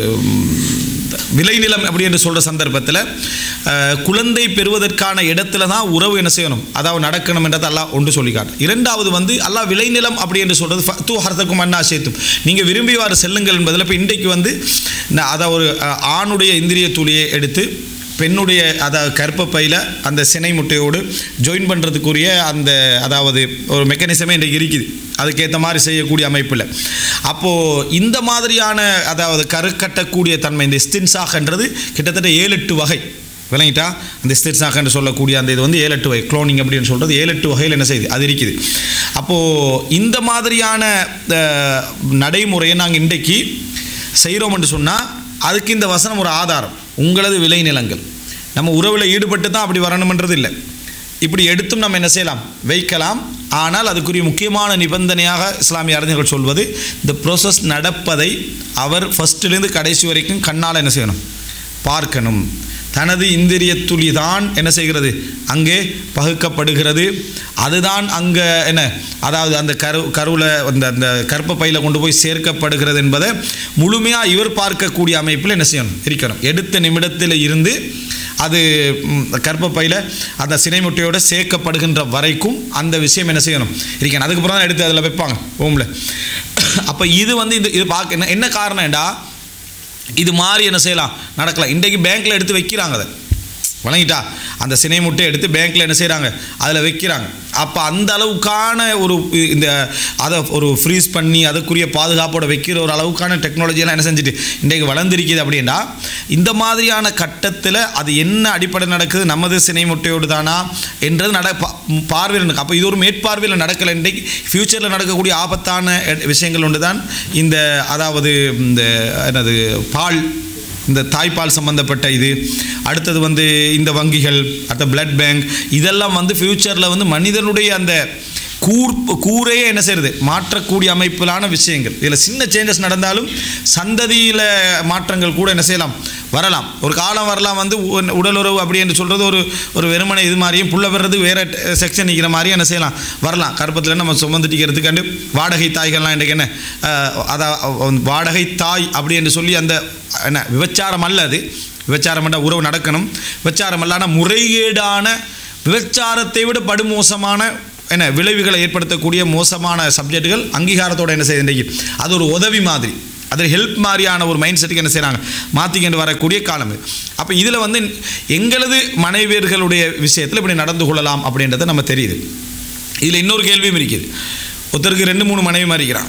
விளைநிலம் அப்படி என்று சொல்கிற சந்தர்ப்பத்தில் குழந்தை பெறுவதற்கான இடத்துல தான் உறவு என்ன செய்யணும், அதாவது நடக்கணும் என்றதை அல்லாஹ் ஒன்று சொல்லி காட்டும். இரண்டாவது வந்து அல்லாஹ் விளைநிலம் அப்படி என்று சொல்கிறது ஃபத்து ஹர்தக்கும் அன்னா சேத்தும், நீங்கள் விரும்பிவாறு செல்லுங்கள் என்பதில். இப்போ இன்றைக்கு வந்து அதாவது ஒரு ஆணுடைய இந்திரிய துளியை எடுத்து பெண்ணுடைய அதாவது கர்ப்பப்பையில் அந்த சினை முட்டையோடு ஜாயின் பண்ணுறதுக்குரிய அந்த அதாவது ஒரு மெக்கானிசமே இன்றைக்கு இருக்குது, அதுக்கேற்ற மாதிரி செய்யக்கூடிய அமைப்பில். அப்போது இந்த மாதிரியான அதாவது கருக்கட்டக்கூடிய தன்மை இந்த இஸ்தின்சாக்ன்றது கிட்டத்தட்ட ஏழு எட்டு வகை விளங்கிட்டா. அந்த இஸ்தின்சாக் என்று சொல்லக்கூடிய அந்த இது வந்து ஏழு எட்டு வகை, குளோனிங் அப்படின்னு சொல்கிறது ஏழு எட்டு வகையில் என்ன செய்யுது அது இருக்குது. அப்போது இந்த மாதிரியான நடைமுறையை நாங்கள் இன்றைக்கு செய்கிறோம் என்று சொன்னால் அதுக்கு இந்த வசனம் ஒரு ஆதாரம். உங்களது விளைநிலங்கள் நம்ம உறவில் ஈடுபட்டு தான் அப்படி வரணுன்றது இல்லை, இப்படி எடுத்தும் நம்ம என்ன செய்யலாம் வைக்கலாம். ஆனால் அதுக்குரிய முக்கியமான நிபந்தனையாக இஸ்லாமிய அறிஞர்கள் சொல்வது, இந்த ப்ரோசஸ் நடப்பதை அவர் ஃபஸ்ட்டிலேருந்து கடைசி வரைக்கும் கண்ணால் என்ன செய்யணும் பார்க்கணும். தனது இந்திரிய துளி தான் என்ன செய்கிறது அங்கே பகுக்கப்படுகிறது, அதுதான் அங்கே என்ன அதாவது அந்த கரு கருவில் அந்த அந்த கர்ப்பப்பையில் கொண்டு போய் சேர்க்கப்படுகிறது என்பதை முழுமையாக இவர் பார்க்கக்கூடிய அமைப்பில் என்ன செய்யணும் இருக்கணும். எடுத்த நிமிடத்தில் இருந்து அது கர்ப்பப்பையில் அந்த சினை முட்டையோடு சேர்க்கப்படுகின்ற வரைக்கும் அந்த விஷயம் என்ன செய்யணும் இருக்கணும். அதுக்கப்புறம் தான் எடுத்து அதில் வைப்பாங்க ஹோமில். அப்போ இது வந்து இந்த இது பார்க்க என்ன என்ன காரணம்டா இது மாதிரி என்ன செய்யலாம் நடக்கலாம். இன்றைக்கு பேங்க்கில் எடுத்து வைக்கிறாங்க, அதை வழங்கிட்டா அந்த சினை முட்டை எடுத்து பேங்க்கில் என்ன செய்கிறாங்க அதில் வைக்கிறாங்க. அப்போ அந்த அளவுக்கான ஒரு இந்த அதை ஒரு ஃப்ரீஸ் பண்ணி அதுக்குரிய பாதுகாப்போட வைக்கிற ஒரு அளவுக்கான டெக்னாலஜியெல்லாம் என்ன செஞ்சுட்டு இன்றைக்கு வளர்ந்துருக்குது. அப்படின்னா இந்த மாதிரியான கட்டத்தில் அது என்ன அடிப்படை நடக்குது, நமது சினை முட்டையோடு தானா என்றது நட பார்வையில் நடக்கும். அப்போ இது ஒரு மேற்பார்வையில் நடக்கலை. இன்றைக்கு ஃப்யூச்சரில் நடக்கக்கூடிய ஆபத்தான விஷயங்கள் ஒன்று தான் இந்த அதாவது இந்த என்னது பால், இந்த தாய்ப்பால் சம்மந்தப்பட்ட இது. அடுத்தது வந்து இந்த வங்கிகள், அடுத்த பிளட் பேங்க், இதெல்லாம் வந்து ஃப்யூச்சரில் வந்து மனிதனுடைய அந்த கூர் கூரையே என்ன செய்கிறது மாற்றக்கூடிய அமைப்பிலான விஷயங்கள். இதில் சின்ன சேஞ்சஸ் நடந்தாலும் சந்ததியில் மாற்றங்கள் கூட என்ன செய்யலாம் வரலாம். ஒரு காலம் வரலாம் வந்து உடலுறவு அப்படி என்று சொல்கிறது ஒரு ஒரு வெறுமனை இது மாதிரியும் புள்ள வர்றது வேறு செக்ஷன் நிற்கிற மாதிரியும் என்ன செய்யலாம் வரலாம். கருப்பத்தில் நம்ம சுமந்துட்டிக்கிறதுக்காண்டு வாடகை தாய்கள்லாம் இன்றைக்கு என்ன அதான் வாடகை தாய் அப்படி என்று சொல்லி அந்த என்ன விபச்சாரம் அல்ல, அது விபச்சாரம் என்ற உறவு நடக்கணும். விபச்சாரம் அல்லான முறைகேடான விபச்சாரத்தை விட படுமோசமான என்ன விளைவுகளை ஏற்படுத்தக்கூடிய மோசமான சப்ஜெக்டுகள் அங்கீகாரத்தோடு என்ன செய்ய அது ஒரு உதவி மாதிரி, அது ஹெல்ப் மாதிரியான ஒரு மைண்ட் செட்டுக்கு என்ன செய்கிறாங்க மாற்றிக்கிட்டு வரக்கூடிய காலம். அப்போ இதில் வந்து எங்களது மனைவியர்களுடைய விஷயத்தில் இப்படி நடந்து கொள்ளலாம் அப்படின்றத நம்ம தெரியுது. இதில் இன்னொரு கேள்வியும் இருக்குது. ஒருத்தருக்கு ரெண்டு மூணு மனைவி மாறிக்கிறான்,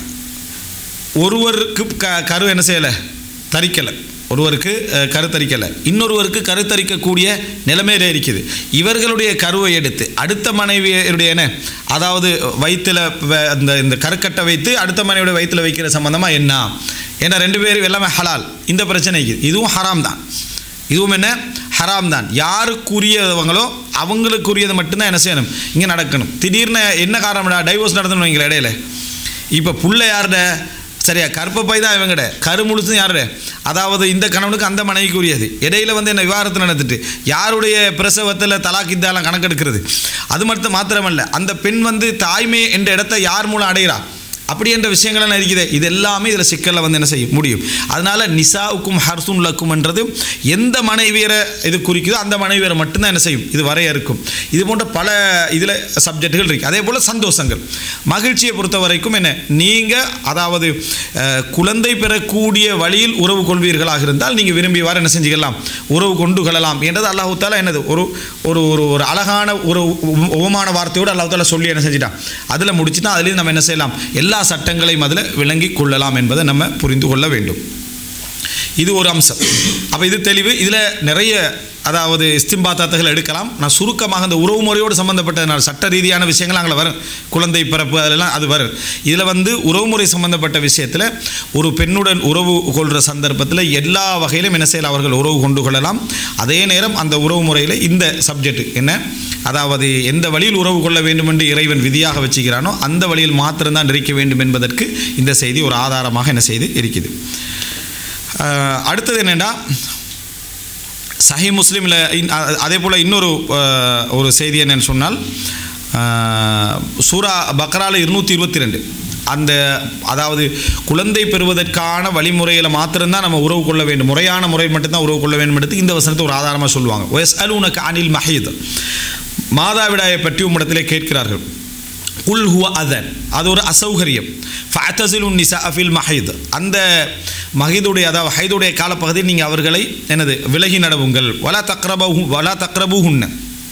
ஒருவருக்கு க கரு என்ன செய்யலை தரிக்கலை, ஒருவருக்கு கருத்தரிக்கலை, இன்னொருவருக்கு கருத்தரிக்கக்கூடிய நிலைமையில இருக்குது. இவர்களுடைய கருவை எடுத்து அடுத்த மனைவியுடைய என்ன அதாவது வயிற்றில் அந்த இந்த கருக்கட்டை வைத்து அடுத்த மனைவியுடைய வயிற்றில் வைக்கிற சம்பந்தமாக என்ன, ஏன்னா ரெண்டு பேரும் எல்லாமே ஹலால். இந்த பிரச்சனைக்கு இதுவும் ஹராம் தான், இதுவும் என்ன ஹராம் தான். யாருக்குரியவங்களோ அவங்களுக்குரியது மட்டும்தான் என்ன செய்யணும் இங்கே நடக்கணும். திடீர்னு என்ன காரணம்டா டைவோர்ஸ் நடத்தணும் வைங்கள இடையில. இப்போ புள்ள யார்ட சரியா கற்பப்பை தான் இவங்கட கரு முழுசும் யாருடைய அதாவது இந்த கணவனுக்கு அந்த மனைவிக்குரியது. இடையில வந்து என்ன விவாகரத்து நடந்துட்டு யாருடைய பிரசவத்தில் தலாக்கித்தாலாம் கணக்கெடுக்கிறது. அது மட்டும் மாத்திரமல்ல, அந்த பெண் வந்து தாய்மை என்ற இடத்தை யார் மூலம் அடைகிறா அப்படி என்ற விஷயங்கள்லாம் இருக்குது. இது எல்லாமே இதில் சிக்கலில் வந்து என்ன செய்ய முடியும். அதனால் நிசாவுக்கும் ஹர்சுன் லக்கும் என்றது எந்த மனைவியரை இது குறிக்குதோ அந்த மனைவியரை மட்டும்தான் என்ன செய்யும் இது வரைய இருக்கும். இது போன்ற பல இதில் சப்ஜெக்டுகள் இருக்குது. அதே போல் சந்தோஷங்கள் மகிழ்ச்சியை பொறுத்த வரைக்கும் என்ன நீங்கள் அதாவது குழந்தை பெறக்கூடிய வழியில் உறவு கொள்வீர்களாக இருந்தால் நீங்கள் விரும்பியவாறு என்ன செஞ்சுக்கலாம் உறவு கொண்டு கொள்ளலாம் என்றது அல்லாஹ் தஆலா என்னது ஒரு ஒரு ஒரு அழகான ஒரு உவமான வார்த்தையோடு அல்லாஹ் தஆலா சொல்லி என்ன செஞ்சிட்டான் அதில் முடிச்சுட்டா அதுலேயும் நம்ம என்ன செய்யலாம் எல்லா சட்டங்களையும் அதில் விளங்கி கொள்ளலாம் என்பதை நம்ம புரிந்து கொள்ள வேண்டும். இது ஒரு அம்சம். அப்போ இது தெளிவு. இதில் நிறைய அதாவது இஸ்திம்பாத்தாத்துகள் எடுக்கலாம். நான் சுருக்கமாக அந்த உறவு முறையோடு சம்பந்தப்பட்ட சட்ட ரீதியான விஷயங்கள் அங்கே வரும், குழந்தை பிறப்பு அதெல்லாம் அது வரும். இதில் வந்து உறவுமுறை சம்பந்தப்பட்ட விஷயத்தில் ஒரு பெண்ணுடன் உறவு கொள்கிற சந்தர்ப்பத்தில் எல்லா வகையிலும் என்ன செய்யலாம் அவர்கள் உறவு கொண்டு கொள்ளலாம். அதே நேரம் அந்த உறவு முறையில் இந்த சப்ஜெக்ட் என்ன அதாவது எந்த வழியில் உறவு கொள்ள வேண்டும் என்று இறைவன் விதியாக வச்சுக்கிறானோ அந்த வழியில் மாத்திரம்தான் இருக்க வேண்டும் என்பதற்கு இந்த செய்தி ஒரு ஆதாரமாக என்ன செய்து இருக்குது. அடுத்தது என்னென்னா சஹீஹ் முஸ்லிமில் அதே போல் இன்னொரு ஒரு செய்தி என்னன்னு சொன்னால் சூரா பக்ரால இருநூற்றி இருபத்தி ரெண்டு அந்த அதாவது குழந்தை பெறுவதற்கான வழிமுறையில் மாத்திரம்தான் நம்ம உறவு கொள்ள வேண்டும், முறையான முறை மட்டும்தான் உறவு கொள்ள வேண்டும் எடுத்து இந்த வசனத்தை ஒரு ஆதாரமாக சொல்லுவாங்க. வயஸ்அலூனக அனில் மஹீத் மாதாவிடாயை பற்றி உம்மிடத்திலே கேட்கிறார்கள். குல் ஹுவ அதன் அது ஒரு அசௌகரியம். ஃபஅதஸிலுன் நிஸாஅ ஃபில் மஹீத் அந்த மஹீதுடைய அதாவது ஹைதுடைய காலப்பகுதியில் நீங்கள் அவர்களை என்னது விலகி நடவுங்கள். வலா தக்ரபு வலா தக்ரபுஹுன்ன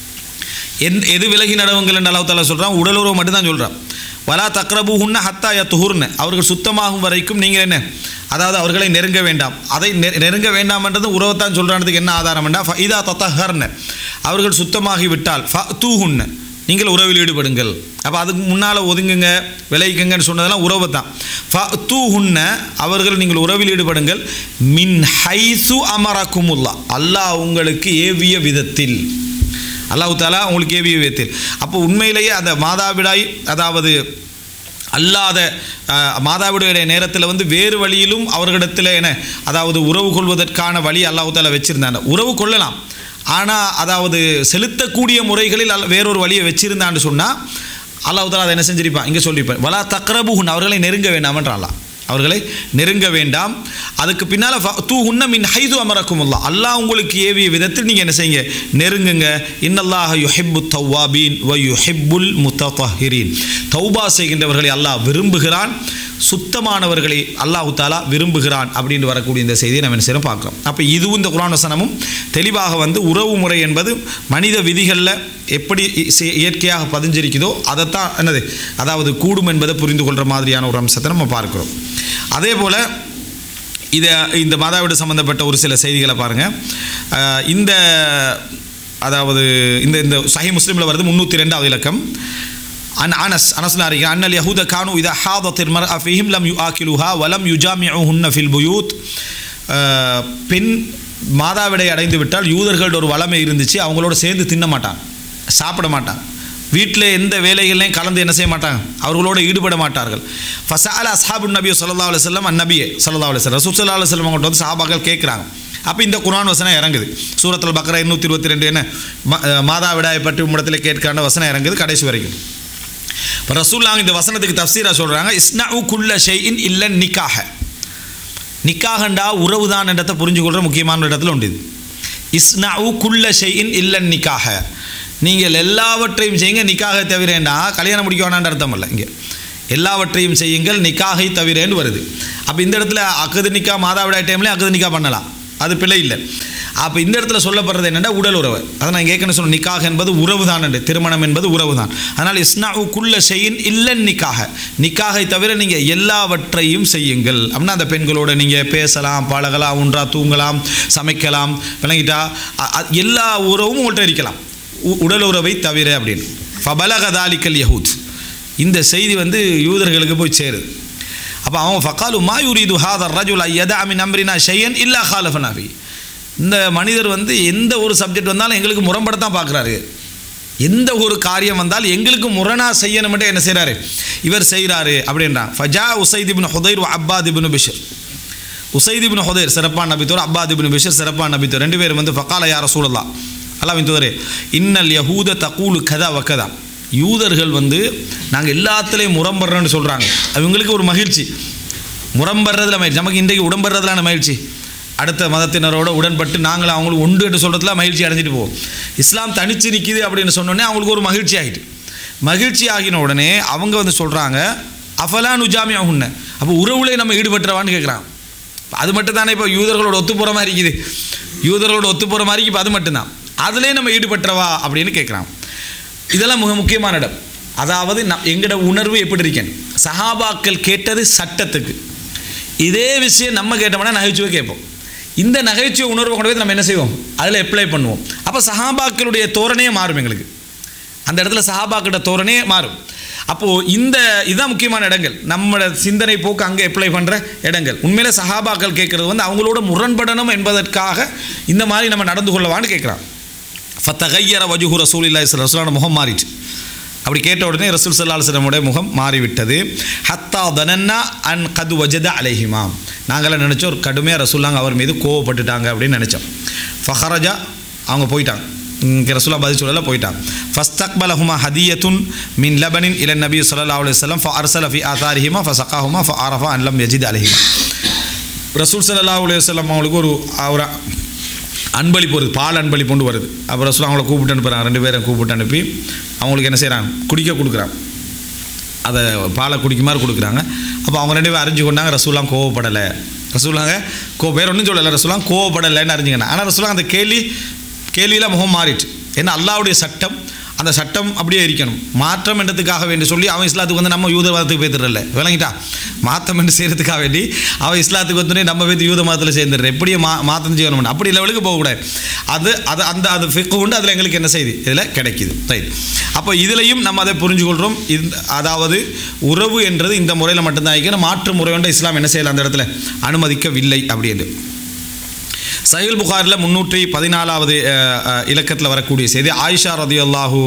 எந் எது விலகி நடவுங்கள் என்று அல்லாஹ் தஆலா சொல்கிறான், உடலுறவு மட்டும்தான் சொல்கிறான். வலா தக்ரபுஹுன்ன ஹத்தா யத்ஹுர்ன அவர்கள் சுத்தமாகும் வரைக்கும் நீங்கள் என்ன அதாவது அவர்களை நெருங்க வேண்டாம். அதை நெருங்க வேண்டாம்ன்றது உறவைத்தான் சொல்கிறதுக்கு என்ன ஆதாரம் என்றால் ஃபஇதா தத்தஹர்ன அவர்கள் சுத்தமாகி விட்டால் ஃபஅதூஹுன்ன நீங்கள் உறவில் ஈடுபடுங்கள். அப்போ அதுக்கு முன்னால் ஒதுங்குங்க விளைவிக்குங்கன்னு சொன்னதெல்லாம் உறவு தான். ஃபஅதூஹுன்ன அவர்கள் நீங்கள் உறவில் ஈடுபடுங்கள் மின் ஹைசு அமரக்குமுல்லா அல்லாஹ் உங்களுக்கு ஏவிய விதத்தில், அல்லாஹ் தஆலா உங்களுக்கு ஏவிய விதத்தில். அப்போ உண்மையிலேயே அந்த மாதாவிடாய் அதாவது அல்லாத மாதாவிடைய நேரத்தில் வந்து வேறு வழியிலும் அவர்களிடத்தில் என்ன அதாவது உறவு கொள்வதற்கான வழி அல்லாஹ் தஆலா வச்சிருந்தாங்க. உறவு கொள்ளலாம், ஆனால் அதாவது செலுத்தக்கூடிய முறைகளில் வேறொரு வழியை வச்சிருந்தான்னு சொன்னால் அல்லாஹ் தஆலா அதை என்ன செஞ்சிருப்பான் இங்கே சொல்லியிருப்பேன். வலா தக்ரபுஹுன் அவர்களை நெருங்க வேண்டாம்ன்ற அல்லாஹ் அவர்களை நெருங்க வேண்டாம். அதுக்கு பின்னால் ஃபஅதூஹுன்ன மின் ஹைது அமரக்குமுல்லாஹ் அல்லாஹ் உங்களுக்கு ஏவிய விதத்தில் நீங்கள் என்ன செய்யுங்க நெருங்குங்க. இன்னல்லாஹ யுஹிப்பு தவ்வாபீன் வ யுஹிப்புல் முத்தஹிரீன் தௌபா செய்கின்றவர்களை அல்லாஹ் விரும்புகிறான், சுத்தமானவர்களை அல்லாஹ் தஆலா விரும்புகிறான் அப்படின்னு வரக்கூடிய இந்த செய்தியை நம்ம என்ன செய்யணும் பார்க்குறோம். அப்போ இதுவும் இந்த குர்ஆன் வசனமும் தெளிவாக வந்து உறவு முறை என்பது மனித விதிகளில் எப்படி இயற்கையாக பதிஞ்சிருக்குதோ அதைத்தான் என்னது அதாவது கூடும் என்பதை புரிந்து கொள்கிற மாதிரியான ஒரு அம்சத்தை நம்ம பார்க்குறோம். அதே போல் இதை இந்த மாதாவிட சம்பந்தப்பட்ட ஒரு சில செய்திகளை பாருங்கள். இந்த அதாவது இந்த இந்த சஹீஹ் முஸ்லிமில் வருது முந்நூற்றி ரெண்டாவது இலக்கம். அன் அனஸ் அனஸ்ல அறிஞர் அன்னல் யஹூத கானு இதா ஹாதத்தில் மர்அ ஃபீஹிம் லம் யுஆகிலுஹா வலம் யுஜாமிஉஹுன்ன ஃபில் புயூத் பெண் மாதாவிடை அடைந்து விட்டால் யூதர்களோட ஒரு வளமை இருந்துச்சு, அவங்களோட சேர்ந்து தின்ன மாட்டான் சாப்பிட மாட்டான் வீட்டில் எந்த வேலைகளையும் கலந்து என்ன செய்ய மாட்டாங்க, அவர்களோடு ஈடுபட மாட்டார்கள். ஃபஸஅல அஸ்ஹாபுன் நபி ஸல்லல்லாஹு அலைஹி வஸல்லம் அந்நபியே ஸல்லல்லாஹு அலைஹி வஸல்லம் ரசூல் ஸல்லல்லாஹு அலைஹி வஸல்லம் அவங்கள்ட்ட வந்து சஹாபாக்கள் கேட்குறாங்க. அப்போ இந்த குர்ஆன் வசனம் இறங்குது. சூரத்துல் பக்ரா இருநூற்றி இருபத்தி ரெண்டு என்ன மாதாவிடாயை பற்றி உம்மிடத்தில் கேட்கான வசனம் இறங்குது கடைசி வரைக்கும். இப்போ ரசூலுல்லாஹ் இந்த வசனத்துக்கு தஃப்சீரா சொல்கிறாங்க, இஸ்னஉ குல்ல ஷைஇன் இல்ல நிக்காஹ. நிக்காகண்டா உறவு தான் என்றதை புரிஞ்சுக்கொள்கிற முக்கியமான இடத்துல உண்டு. இஸ்னஉ குல்ல ஷைஇன் இல்ல நிக்காஹ, நீங்கள் எல்லாவற்றையும் செய்யுங்க நிக்காகை தவிரேண்டா கல்யாணம் முடிக்க வேணான்ற அர்த்தம் இல்லை. இங்கே எல்லாவற்றையும் செய்யுங்கள் நிக்காகை தவிரேன்னு வருது. அப்போ இந்த இடத்துல அக்குது நிக்கா மாதாவிடாய் டைம்லேயே அக்குது நிக்கா பண்ணலாம், அது பிழை இல்லை. அப்போ இந்த இடத்துல சொல்லப்படுறது என்னென்னா உடல் உறவு. அதை நான் கேட்கணும் சொன்ன நிக்காக என்பது உறவு தான் என்று, திருமணம் என்பது உறவு தான். அதனால் இஸ்னஉ குல்ல ஷைஇன் இல்ல நிக்காக, நிக்காகை தவிர நீங்கள் எல்லாவற்றையும் செய்யுங்கள் அப்படின்னா அந்த பெண்களோட நீங்கள் பேசலாம், பழகலாம், ஒன்றா தூங்கலாம், சமைக்கலாம், விளங்கிட்டா எல்லா உறவும் உங்கள்கிட்ட இருக்கலாம் உடல் உறவை தவிர அப்படின்னு. ஃபபலக தாலிக்கல் யஹூத், இந்த செய்தி வந்து யூதர்களுக்கு போய் சேருது. அப்போ அவங்க ஃபகாலு மா யுரீது ஹாதர் ரஜுல் யதஅ மின் அம்ரினா ஷையன் இல்லா ஹாலஃபனா ஃபீ, இந்த மனிதர் வந்து எந்த ஒரு சப்ஜெக்ட் வந்தாலும் எங்களுக்கு முரண்படத்தான் பார்க்குறாரு, எந்த ஒரு காரியம் வந்தால் எங்களுக்கு முரணாக செய்யணும் மட்டும் என்ன செய்கிறாரு இவர் செய்கிறாரு அப்படின்றாங்க. ஃபஜா உசைத் இப்னு ஹுதைர் அப்பாத் இப்னு பிஷர், உசைத் இப்னு ஹுதைர் சிறப்பான நபித்தோர், அப்பாத் இப்னு பிஷர் சிறப்பான நபித்தோர், ரெண்டு பேரும் வந்து ஃபகால யா ரசூலல்லாஹ் அல்லாஹ்வின் தூதரே இன்னல் யஹூத தகூலு கதா வக்கதா, யூதர்கள் வந்து நாங்கள் எல்லாத்துலேயும் முரம்படுறோன்னு சொல்கிறாங்க. அவங்களுக்கு ஒரு மகிழ்ச்சி, முரம்படுறதுல மகிழ்ச்சி. நமக்கு இன்றைக்கு உடம்படுறதுலான மகிழ்ச்சி, அடுத்த மதத்தினரோட உடன்பட்டு நாங்கள் அவங்களுக்கு உண்டு என்று சொல்கிறதுல மகிழ்ச்சி அடைஞ்சிட்டு போவோம். இஸ்லாம் தனிச்சு நிற்கிது அப்படின்னு சொன்னோடனே அவங்களுக்கு ஒரு மகிழ்ச்சி ஆகிட்டு, மகிழ்ச்சி ஆகின உடனே அவங்க வந்து சொல்கிறாங்க அஃபலா நுஜாமி ஆகுன்னு, அப்போ உறவுலே நம்ம ஈடுபட்டுறவான்னு கேட்குறாங்க. அது மட்டும் தானே இப்போ யூதர்களோட ஒத்து போகிற மாதிரி இருக்குது, யூதர்களோட ஒத்து போகிற மாதிரி இப்போ அது மட்டும்தான், அதிலே நம்ம ஈடுபட்டுறவா அப்படின்னு கேட்குறாங்க. இதெல்லாம் மிக முக்கியமான இடம். அதாவது நம் எங்களோட உணர்வு எப்படி இருக்கேன், சஹாபாக்கள் கேட்டது சட்டத்துக்கு, இதே விஷயம் நம்ம கேட்டோம்னா நகைச்சுவை கேட்போம். இந்த நகைச்சுவை உணர்வை கொண்டு போய் நம்ம என்ன செய்வோம் அதில் அப்ளை பண்ணுவோம். அப்போ சஹாபாக்களுடைய தோரணையே மாறும், எங்களுக்கு அந்த இடத்துல சஹாபாக்கிட்ட தோரணையே மாறும். அப்போது இந்த இதுதான் முக்கியமான இடங்கள், நம்மளோட சிந்தனை போக்கு அங்கே அப்ளை பண்ணுற இடங்கள். உண்மையிலே சஹாபாக்கள் கேட்குறது வந்து அவங்களோட முரண்படணும் என்பதற்காக இந்த மாதிரி நம்ம நடந்து கொள்ளவான்னு கேட்குறான். ஃபத்தகையர வஜுஹு ரசூலில்லாஹி ஸல்லல்லாஹு அலைஹி வஸல்லம், முகம் மாறிட்டு. அப்படி கேட்ட உடனே ரசூல் ஸல்லல்லாஹு அலைஹி வஸல்லம் முகம் மாறிவிட்டது. ஹத்தா தனன்னா அன் கது வஜத அலைஹிமா, நாங்களாம் நினச்சோம் ஒரு கடுமையாக ரசூல்லாங்க அவர் மீது கோவப்பட்டுட்டாங்க அப்படின்னு நினச்சோம். ஃபஹரஜா, அவங்க போயிட்டாங்க, இங்கே ரசூலா பதில் சொல்லல போயிட்டாங்க. ஃபஸ்தக்பலஹுமா ஹதியத்துன் மின் லபனின் இலன் நபி ஸல்லல்லாஹு அலைஹி வஸல்லம் ஃபஅர்ஸல ஃபி ஆதாரிஹிமா ஃபஸகாஹுமா ஃபஅரஃப அன் லம் யஜித் அலைஹிமா. ரசூல் ஸல்லல்லாஹு அலைஹி வஸல்லம் அவங்களுக்கு ஒரு ஒரு அன்பளிப்பு வருது, பால் அன்பளிப்பு கொண்டு வருது. அப்போ ரசூல் அவங்கள கூப்பிட்டு அனுப்புகிறாங்க, ரெண்டு பேரும் கூப்பிட்டு அனுப்பி அவங்களுக்கு என்ன செய்கிறாங்க குடிக்க கொடுக்குறாங்க, அதை பாலை குடிக்குமாறு கொடுக்குறாங்க. அப்போ அவங்க ரெண்டு பேரும் அறிஞ்சு கொண்டாங்க ரசூலாம் கோவப்படலை, ரசூலாங்க கோ வேறு ஒன்றும் சொல்லலை, ரசூலாம் கோவப்படலைன்னு அறிஞ்சுக்கணும். ஆனால் ரசூலாங்க அந்த கேள்வி கேள்வியில் முகம் மாறிட்டு, ஏன்னா அல்லாஹ்வுடைய சட்டம், அந்த சட்டம் அப்படியே இருக்கணும். மாற்றம் என்றதுக்காக வேண்டி சொல்லி அவன் இஸ்லாத்துக்கு வந்து நம்ம யூத மதத்துக்கு பேத்துறல, விளங்கிட்டா மாற்றம் என்று செய்கிறதுக்காக வேண்டி அவன் இஸ்லாத்துக்கு வந்து நம்ம பேத்து யூத மதத்தில் சேர்ந்துடுற, எப்படியே மா மாற்றம் செய்யணும் அப்படி லெவலுக்கு போகக்கூடாது. அது அது அந்த அது ஃபிக்கு உண்டு, அதில் எங்களுக்கு என்ன செய்யுது இதில் கிடைக்கிது. ரைட், அப்போ இதிலையும் நம்ம அதை புரிஞ்சுக்கொள்கிறோம். இந்த அதாவது உறவு என்றது இந்த முறையில் மட்டும்தான் ஆகிக்கணும், மாற்று முறை ஒன்று இஸ்லாம் என்ன செய்யலை அந்த இடத்துல அனுமதிக்கவில்லை அப்படின்னு. சஹீஹ் புகாரில் முன்னூற்றி பதினாலாவது இலக்கத்தில் வரக்கூடிய செய்தி, ஆயிஷா ரதியல்லாஹு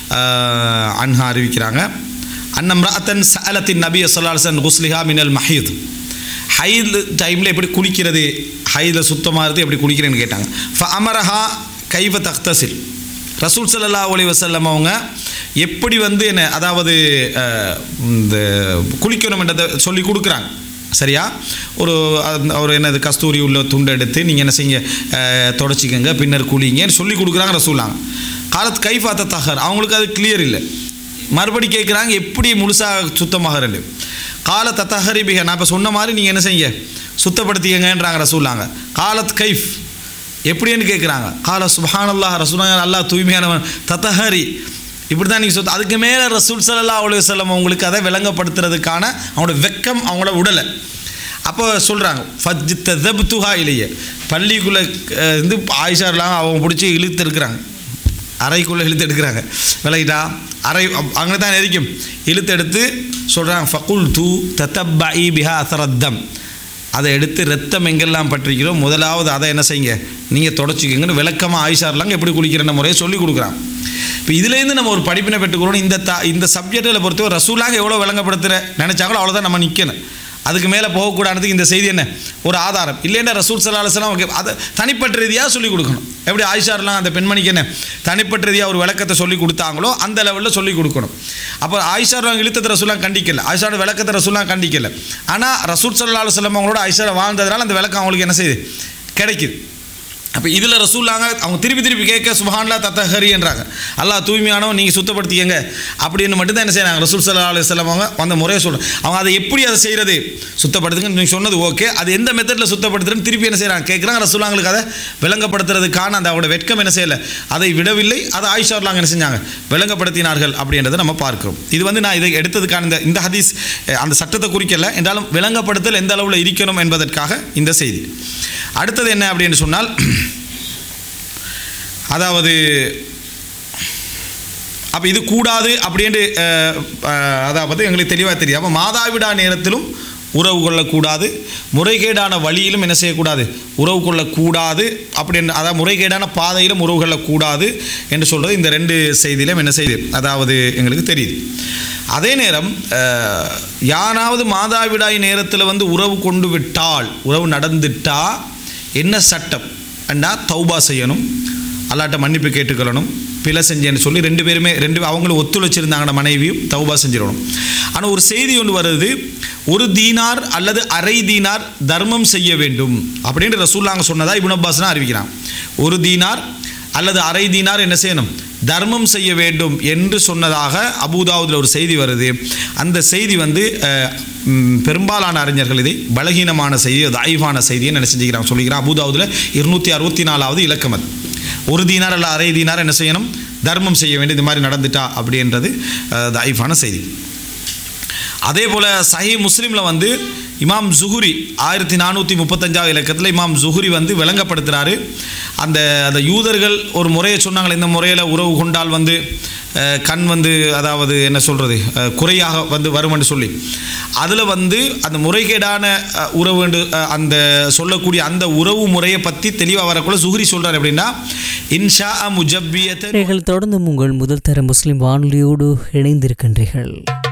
அன்ஹா அறிவிக்கிறாங்க, அன்னம்ரஅத்தன் சஅலத்தின் நபி ஸல்லல்லாஹு அலைஹி வஸல்லம் குஸ்லிஹா மினல் மஹீத், ஹைத் டைமில் எப்படி குளிக்கிறது, ஹைதில் சுத்தமாகிறது எப்படி குளிக்கிறேன்னு கேட்டாங்க. ஃப அமரஹா கைவ தக்தசில், ரசூல் ஸல்லல்லாஹு அலைஹி வஸல்லம் அவங்க எப்படி வந்து என்ன அதாவது இந்த குளிக்கணும் என்றதை சொல்லி கொடுக்குறாங்க. சரியா, ஒரு ஒரு என்னது கஸ்தூரி உள்ள துண்டை எடுத்து நீங்கள் என்ன செய்யுங்க தொடச்சிக்கங்க, பின்னர் குளிங்கன்னு சொல்லி கொடுக்குறாங்க ரசூலாங்க. காலத்து கைஃபாத்த தகர், அவங்களுக்கு அது கிளியர் இல்லை, மறுபடி கேட்குறாங்க எப்படி முழுசாக சுத்தமாக ரெண்டு கால தத்தஹரி பிக, நான் இப்போ சொன்ன மாதிரி நீங்கள் என்ன செய்யுங்க சுத்தப்படுத்திக்கங்கன்றாங்க ரசூலாங்க. காலத் கைஃப் எப்படின்னு கேட்குறாங்க. கால சுப்ஹானல்லாஹ், ரசூலாங்க அல்லாஹ் தூய்மையானவன், தத்தஹரி இப்படி தான் நீங்கள் சொல். அதுக்கு மேலே ரசூல் ஸல்லல்லாஹு அலைஹி வஸல்லம் அவங்களுக்கு அதை விளங்கப்படுத்துறதுக்கான அவங்களோட வெக்கம் அவங்களோட உடலை அப்போ சொல்கிறாங்க. ஃபஜ் ததப்துஹா இலைய, பள்ளிக்குள்ளே இருந்து ஆயிஷாலாம் அவங்க பிடிச்சி இழுத்து எடுக்கிறாங்க, அறைக்குள்ளே இழுத்து எடுக்கிறாங்க, விளக்கிட்டா அறை அங்கே தான் இருக்கும், இழுத்து எடுத்து சொல்கிறாங்க. ஃபகுல் தூ தத்தப்பஇ பிஹா அசரத்தம், அதை எடுத்து ரத்தம் எங்கெல்லாம் பற்றிக்கிறோம் முதலாவது அதை என்ன செய்யுங்க நீங்கள் தொடச்சிக்கங்கன்னு விளக்கமாக ஆயிஷார்லாங்க எப்படி குளிக்கிற முறையை சொல்லி கொடுக்குறாங்க. இப்போ இதுலேருந்து நம்ம ஒரு படிப்பினை பெற்றுக்கிறோம். இந்த த இந்த சப்ஜெக்டில் பொறுத்தவரை ரசூலாக எவ்வளோ விளங்கப்படுத்துகிற நினச்சாங்களோ அவ்வளோதான் நம்ம நிற்கணும். அதுக்கு மேலே போகக்கூடாதுக்கு இந்த செய்தி என்ன ஒரு ஆதாரம் இல்லைன்னா ரசூல் ஸல்லல்லாஹு அலைஹி வஸல்லம் ஓகே அதை தனிப்பட்ட ரீதியாக சொல்லிக் கொடுக்கணும். எப்படி ஆயிஷாரெலாம் அந்த பெண்மணிக்கு என்ன தனிப்பட்ட ரீதியாக ஒரு விளக்கத்தை சொல்லி கொடுத்தாங்களோ அந்த லெவலில் சொல்லிக் கொடுக்கணும். அப்போ ஆயிஷாரெலாம் இழுத்தத்தை ரசூலாம் கண்டிக்கல, ஆயிஷாவோட விளக்கத்தை ரசூலாம் கண்டிக்கல. ஆனால் ரசூல் ஸல்லல்லாஹு அலைஹி வஸல்லம் அவங்களோட ஆயிஷா வாழ்ந்ததுனால அந்த விளக்கம் அவங்களுக்கு என்ன செய்யுது கிடைக்குது. அப்போ இதில் ரசூலாங்க அவங்க திருப்பி திருப்பி கேட்க சுப்ஹானல்லாஹ் தத்தஹரி என்றாங்க, அல்லாஹ் தூய்மையானவன் நீங்கள் சுத்தப்படுத்திக்கங்க அப்படின்னு மட்டும்தான் என்ன செய்யறாங்க ரசூல் ஸல்லல்லாஹு அலைஹி வஸல்லம் அவங்க அந்த முறையை சொல்கிறாங்க. அவங்க அதை எப்படி அதை செய்கிறது சுத்தப்படுத்துங்கன்னு நீங்கள் சொன்னது ஓகே, அது எந்த மெத்தடில் சுத்தப்படுத்துறதுன்னு திருப்பி என்ன செய்கிறாங்க கேட்குறாங்க. ரசூலாங்களுக்கு அதை விளங்கப்படுத்துறதுக்கான அந்த அவரோட வெட்கம் என்ன செய்யலை, அதை விடவில்லை. அதை ஆயிஷார்லாங்க என்ன செஞ்சாங்க விளங்கப்படுத்தினார்கள் அப்படின்றத நம்ம பார்க்கிறோம். இது வந்து நான் இதை எடுத்ததுக்கான இந்த இந்த ஹதீஸ் அந்த சட்டத்தை குறிக்கல என்றாலும் விளங்கப்படுத்தல் எந்த அளவில் இருக்கணும் என்பதற்காக இந்த செய்தி. அடுத்தது என்ன அப்படின்னு சொன்னால், அதாவது அப்போ இது கூடாது அப்படின்ட்டு அதாவது எங்களுக்கு தெளிவாக தெரியும். அப்போ மாதாவிடா நேரத்திலும் உறவு கொள்ளக்கூடாது, முறைகேடான வழியிலும் என்ன செய்யக்கூடாது உறவு கொள்ளக்கூடாது அப்படின்னு, அதாவது முறைகேடான பாதையிலும் உறவு கொள்ளக்கூடாது என்று சொல்கிறது இந்த ரெண்டு செய்தியிலும் என்ன செய்யுது அதாவது எங்களுக்கு தெரியுது. அதே நேரம் யாராவது மாதாவிடாய் நேரத்தில் வந்து உறவு கொண்டு விட்டால், உறவு நடந்துட்டா என்ன சட்டம் அண்டா தௌபா செய்யணும், அல்லாட்ட மன்னிப்பு கேட்டுக்கொள்ளணும், பிழை செஞ்சேன்னு சொல்லி ரெண்டு பேருமே ரெண்டு அவங்களும் ஒத்துழைச்சிருந்தாங்கன்னா மனைவியும் தௌபா செஞ்சிடணும். ஆனால் ஒரு செய்தி ஒன்று வருது, ஒரு தீனார் அல்லது அரை தீனார் தர்மம் செய்ய வேண்டும் அப்படின்னு ரசூலுல்லாஹ் சொன்னதா இப்னு அப்பாஸ் அறிவிக்கிறான். ஒரு தீனார் அல்லது அரை தீனார் என்ன செய்யணும் தர்மம் செய்ய வேண்டும் என்று சொன்னதாக அபூதாவுதில் ஒரு செய்தி வருது. அந்த செய்தி வந்து பெரும்பாலான அறிஞர்கள் இதை பலகீனமான செய்தி, தாயிஃபான செய்தியை என்ன செஞ்சுக்கிறாங்க சொல்லிக்கிறான். அபூதாவுதில் இருநூற்றி அறுபத்தி நாலாவது இலக்கம் அது. ஒரு தீனார் அல்ல அரை தீனார் என்ன செய்யணும் தர்மம் செய்ய வேண்டும், இது மாதிரி நடந்துட்டா அப்படின்றது தாயிஃபான செய்தி. அதே போல் சஹீஹ் முஸ்லீமில் வந்து இமாம் ஜுஹுரி ஆயிரத்தி நானூற்றி முப்பத்தஞ்சாவது இலக்கத்தில் இமாம் ஜுஹுரி வந்து விளங்கப்படுத்துகிறாரு. அந்த அந்த யூதர்கள் ஒரு முறையை சொன்னாங்களே, இந்த முறையில் உறவு கொண்டால் வந்து கண் வந்து அதாவது என்ன சொல்கிறது குறையாக வந்து வரும்னு சொல்லி, அதில் வந்து அந்த முறைகேடான உறவு அந்த சொல்லக்கூடிய அந்த உறவு முறையை பற்றி தெளிவாக வரக்குள்ள ஜுஹுரி சொல்கிறார் எப்படின்னா, இன்ஷா முஜப்பியத்தை தொடர்ந்து உங்கள் முதல் தர முஸ்லிம் வானொலியோடு இணைந்திருக்கின்றீர்கள்.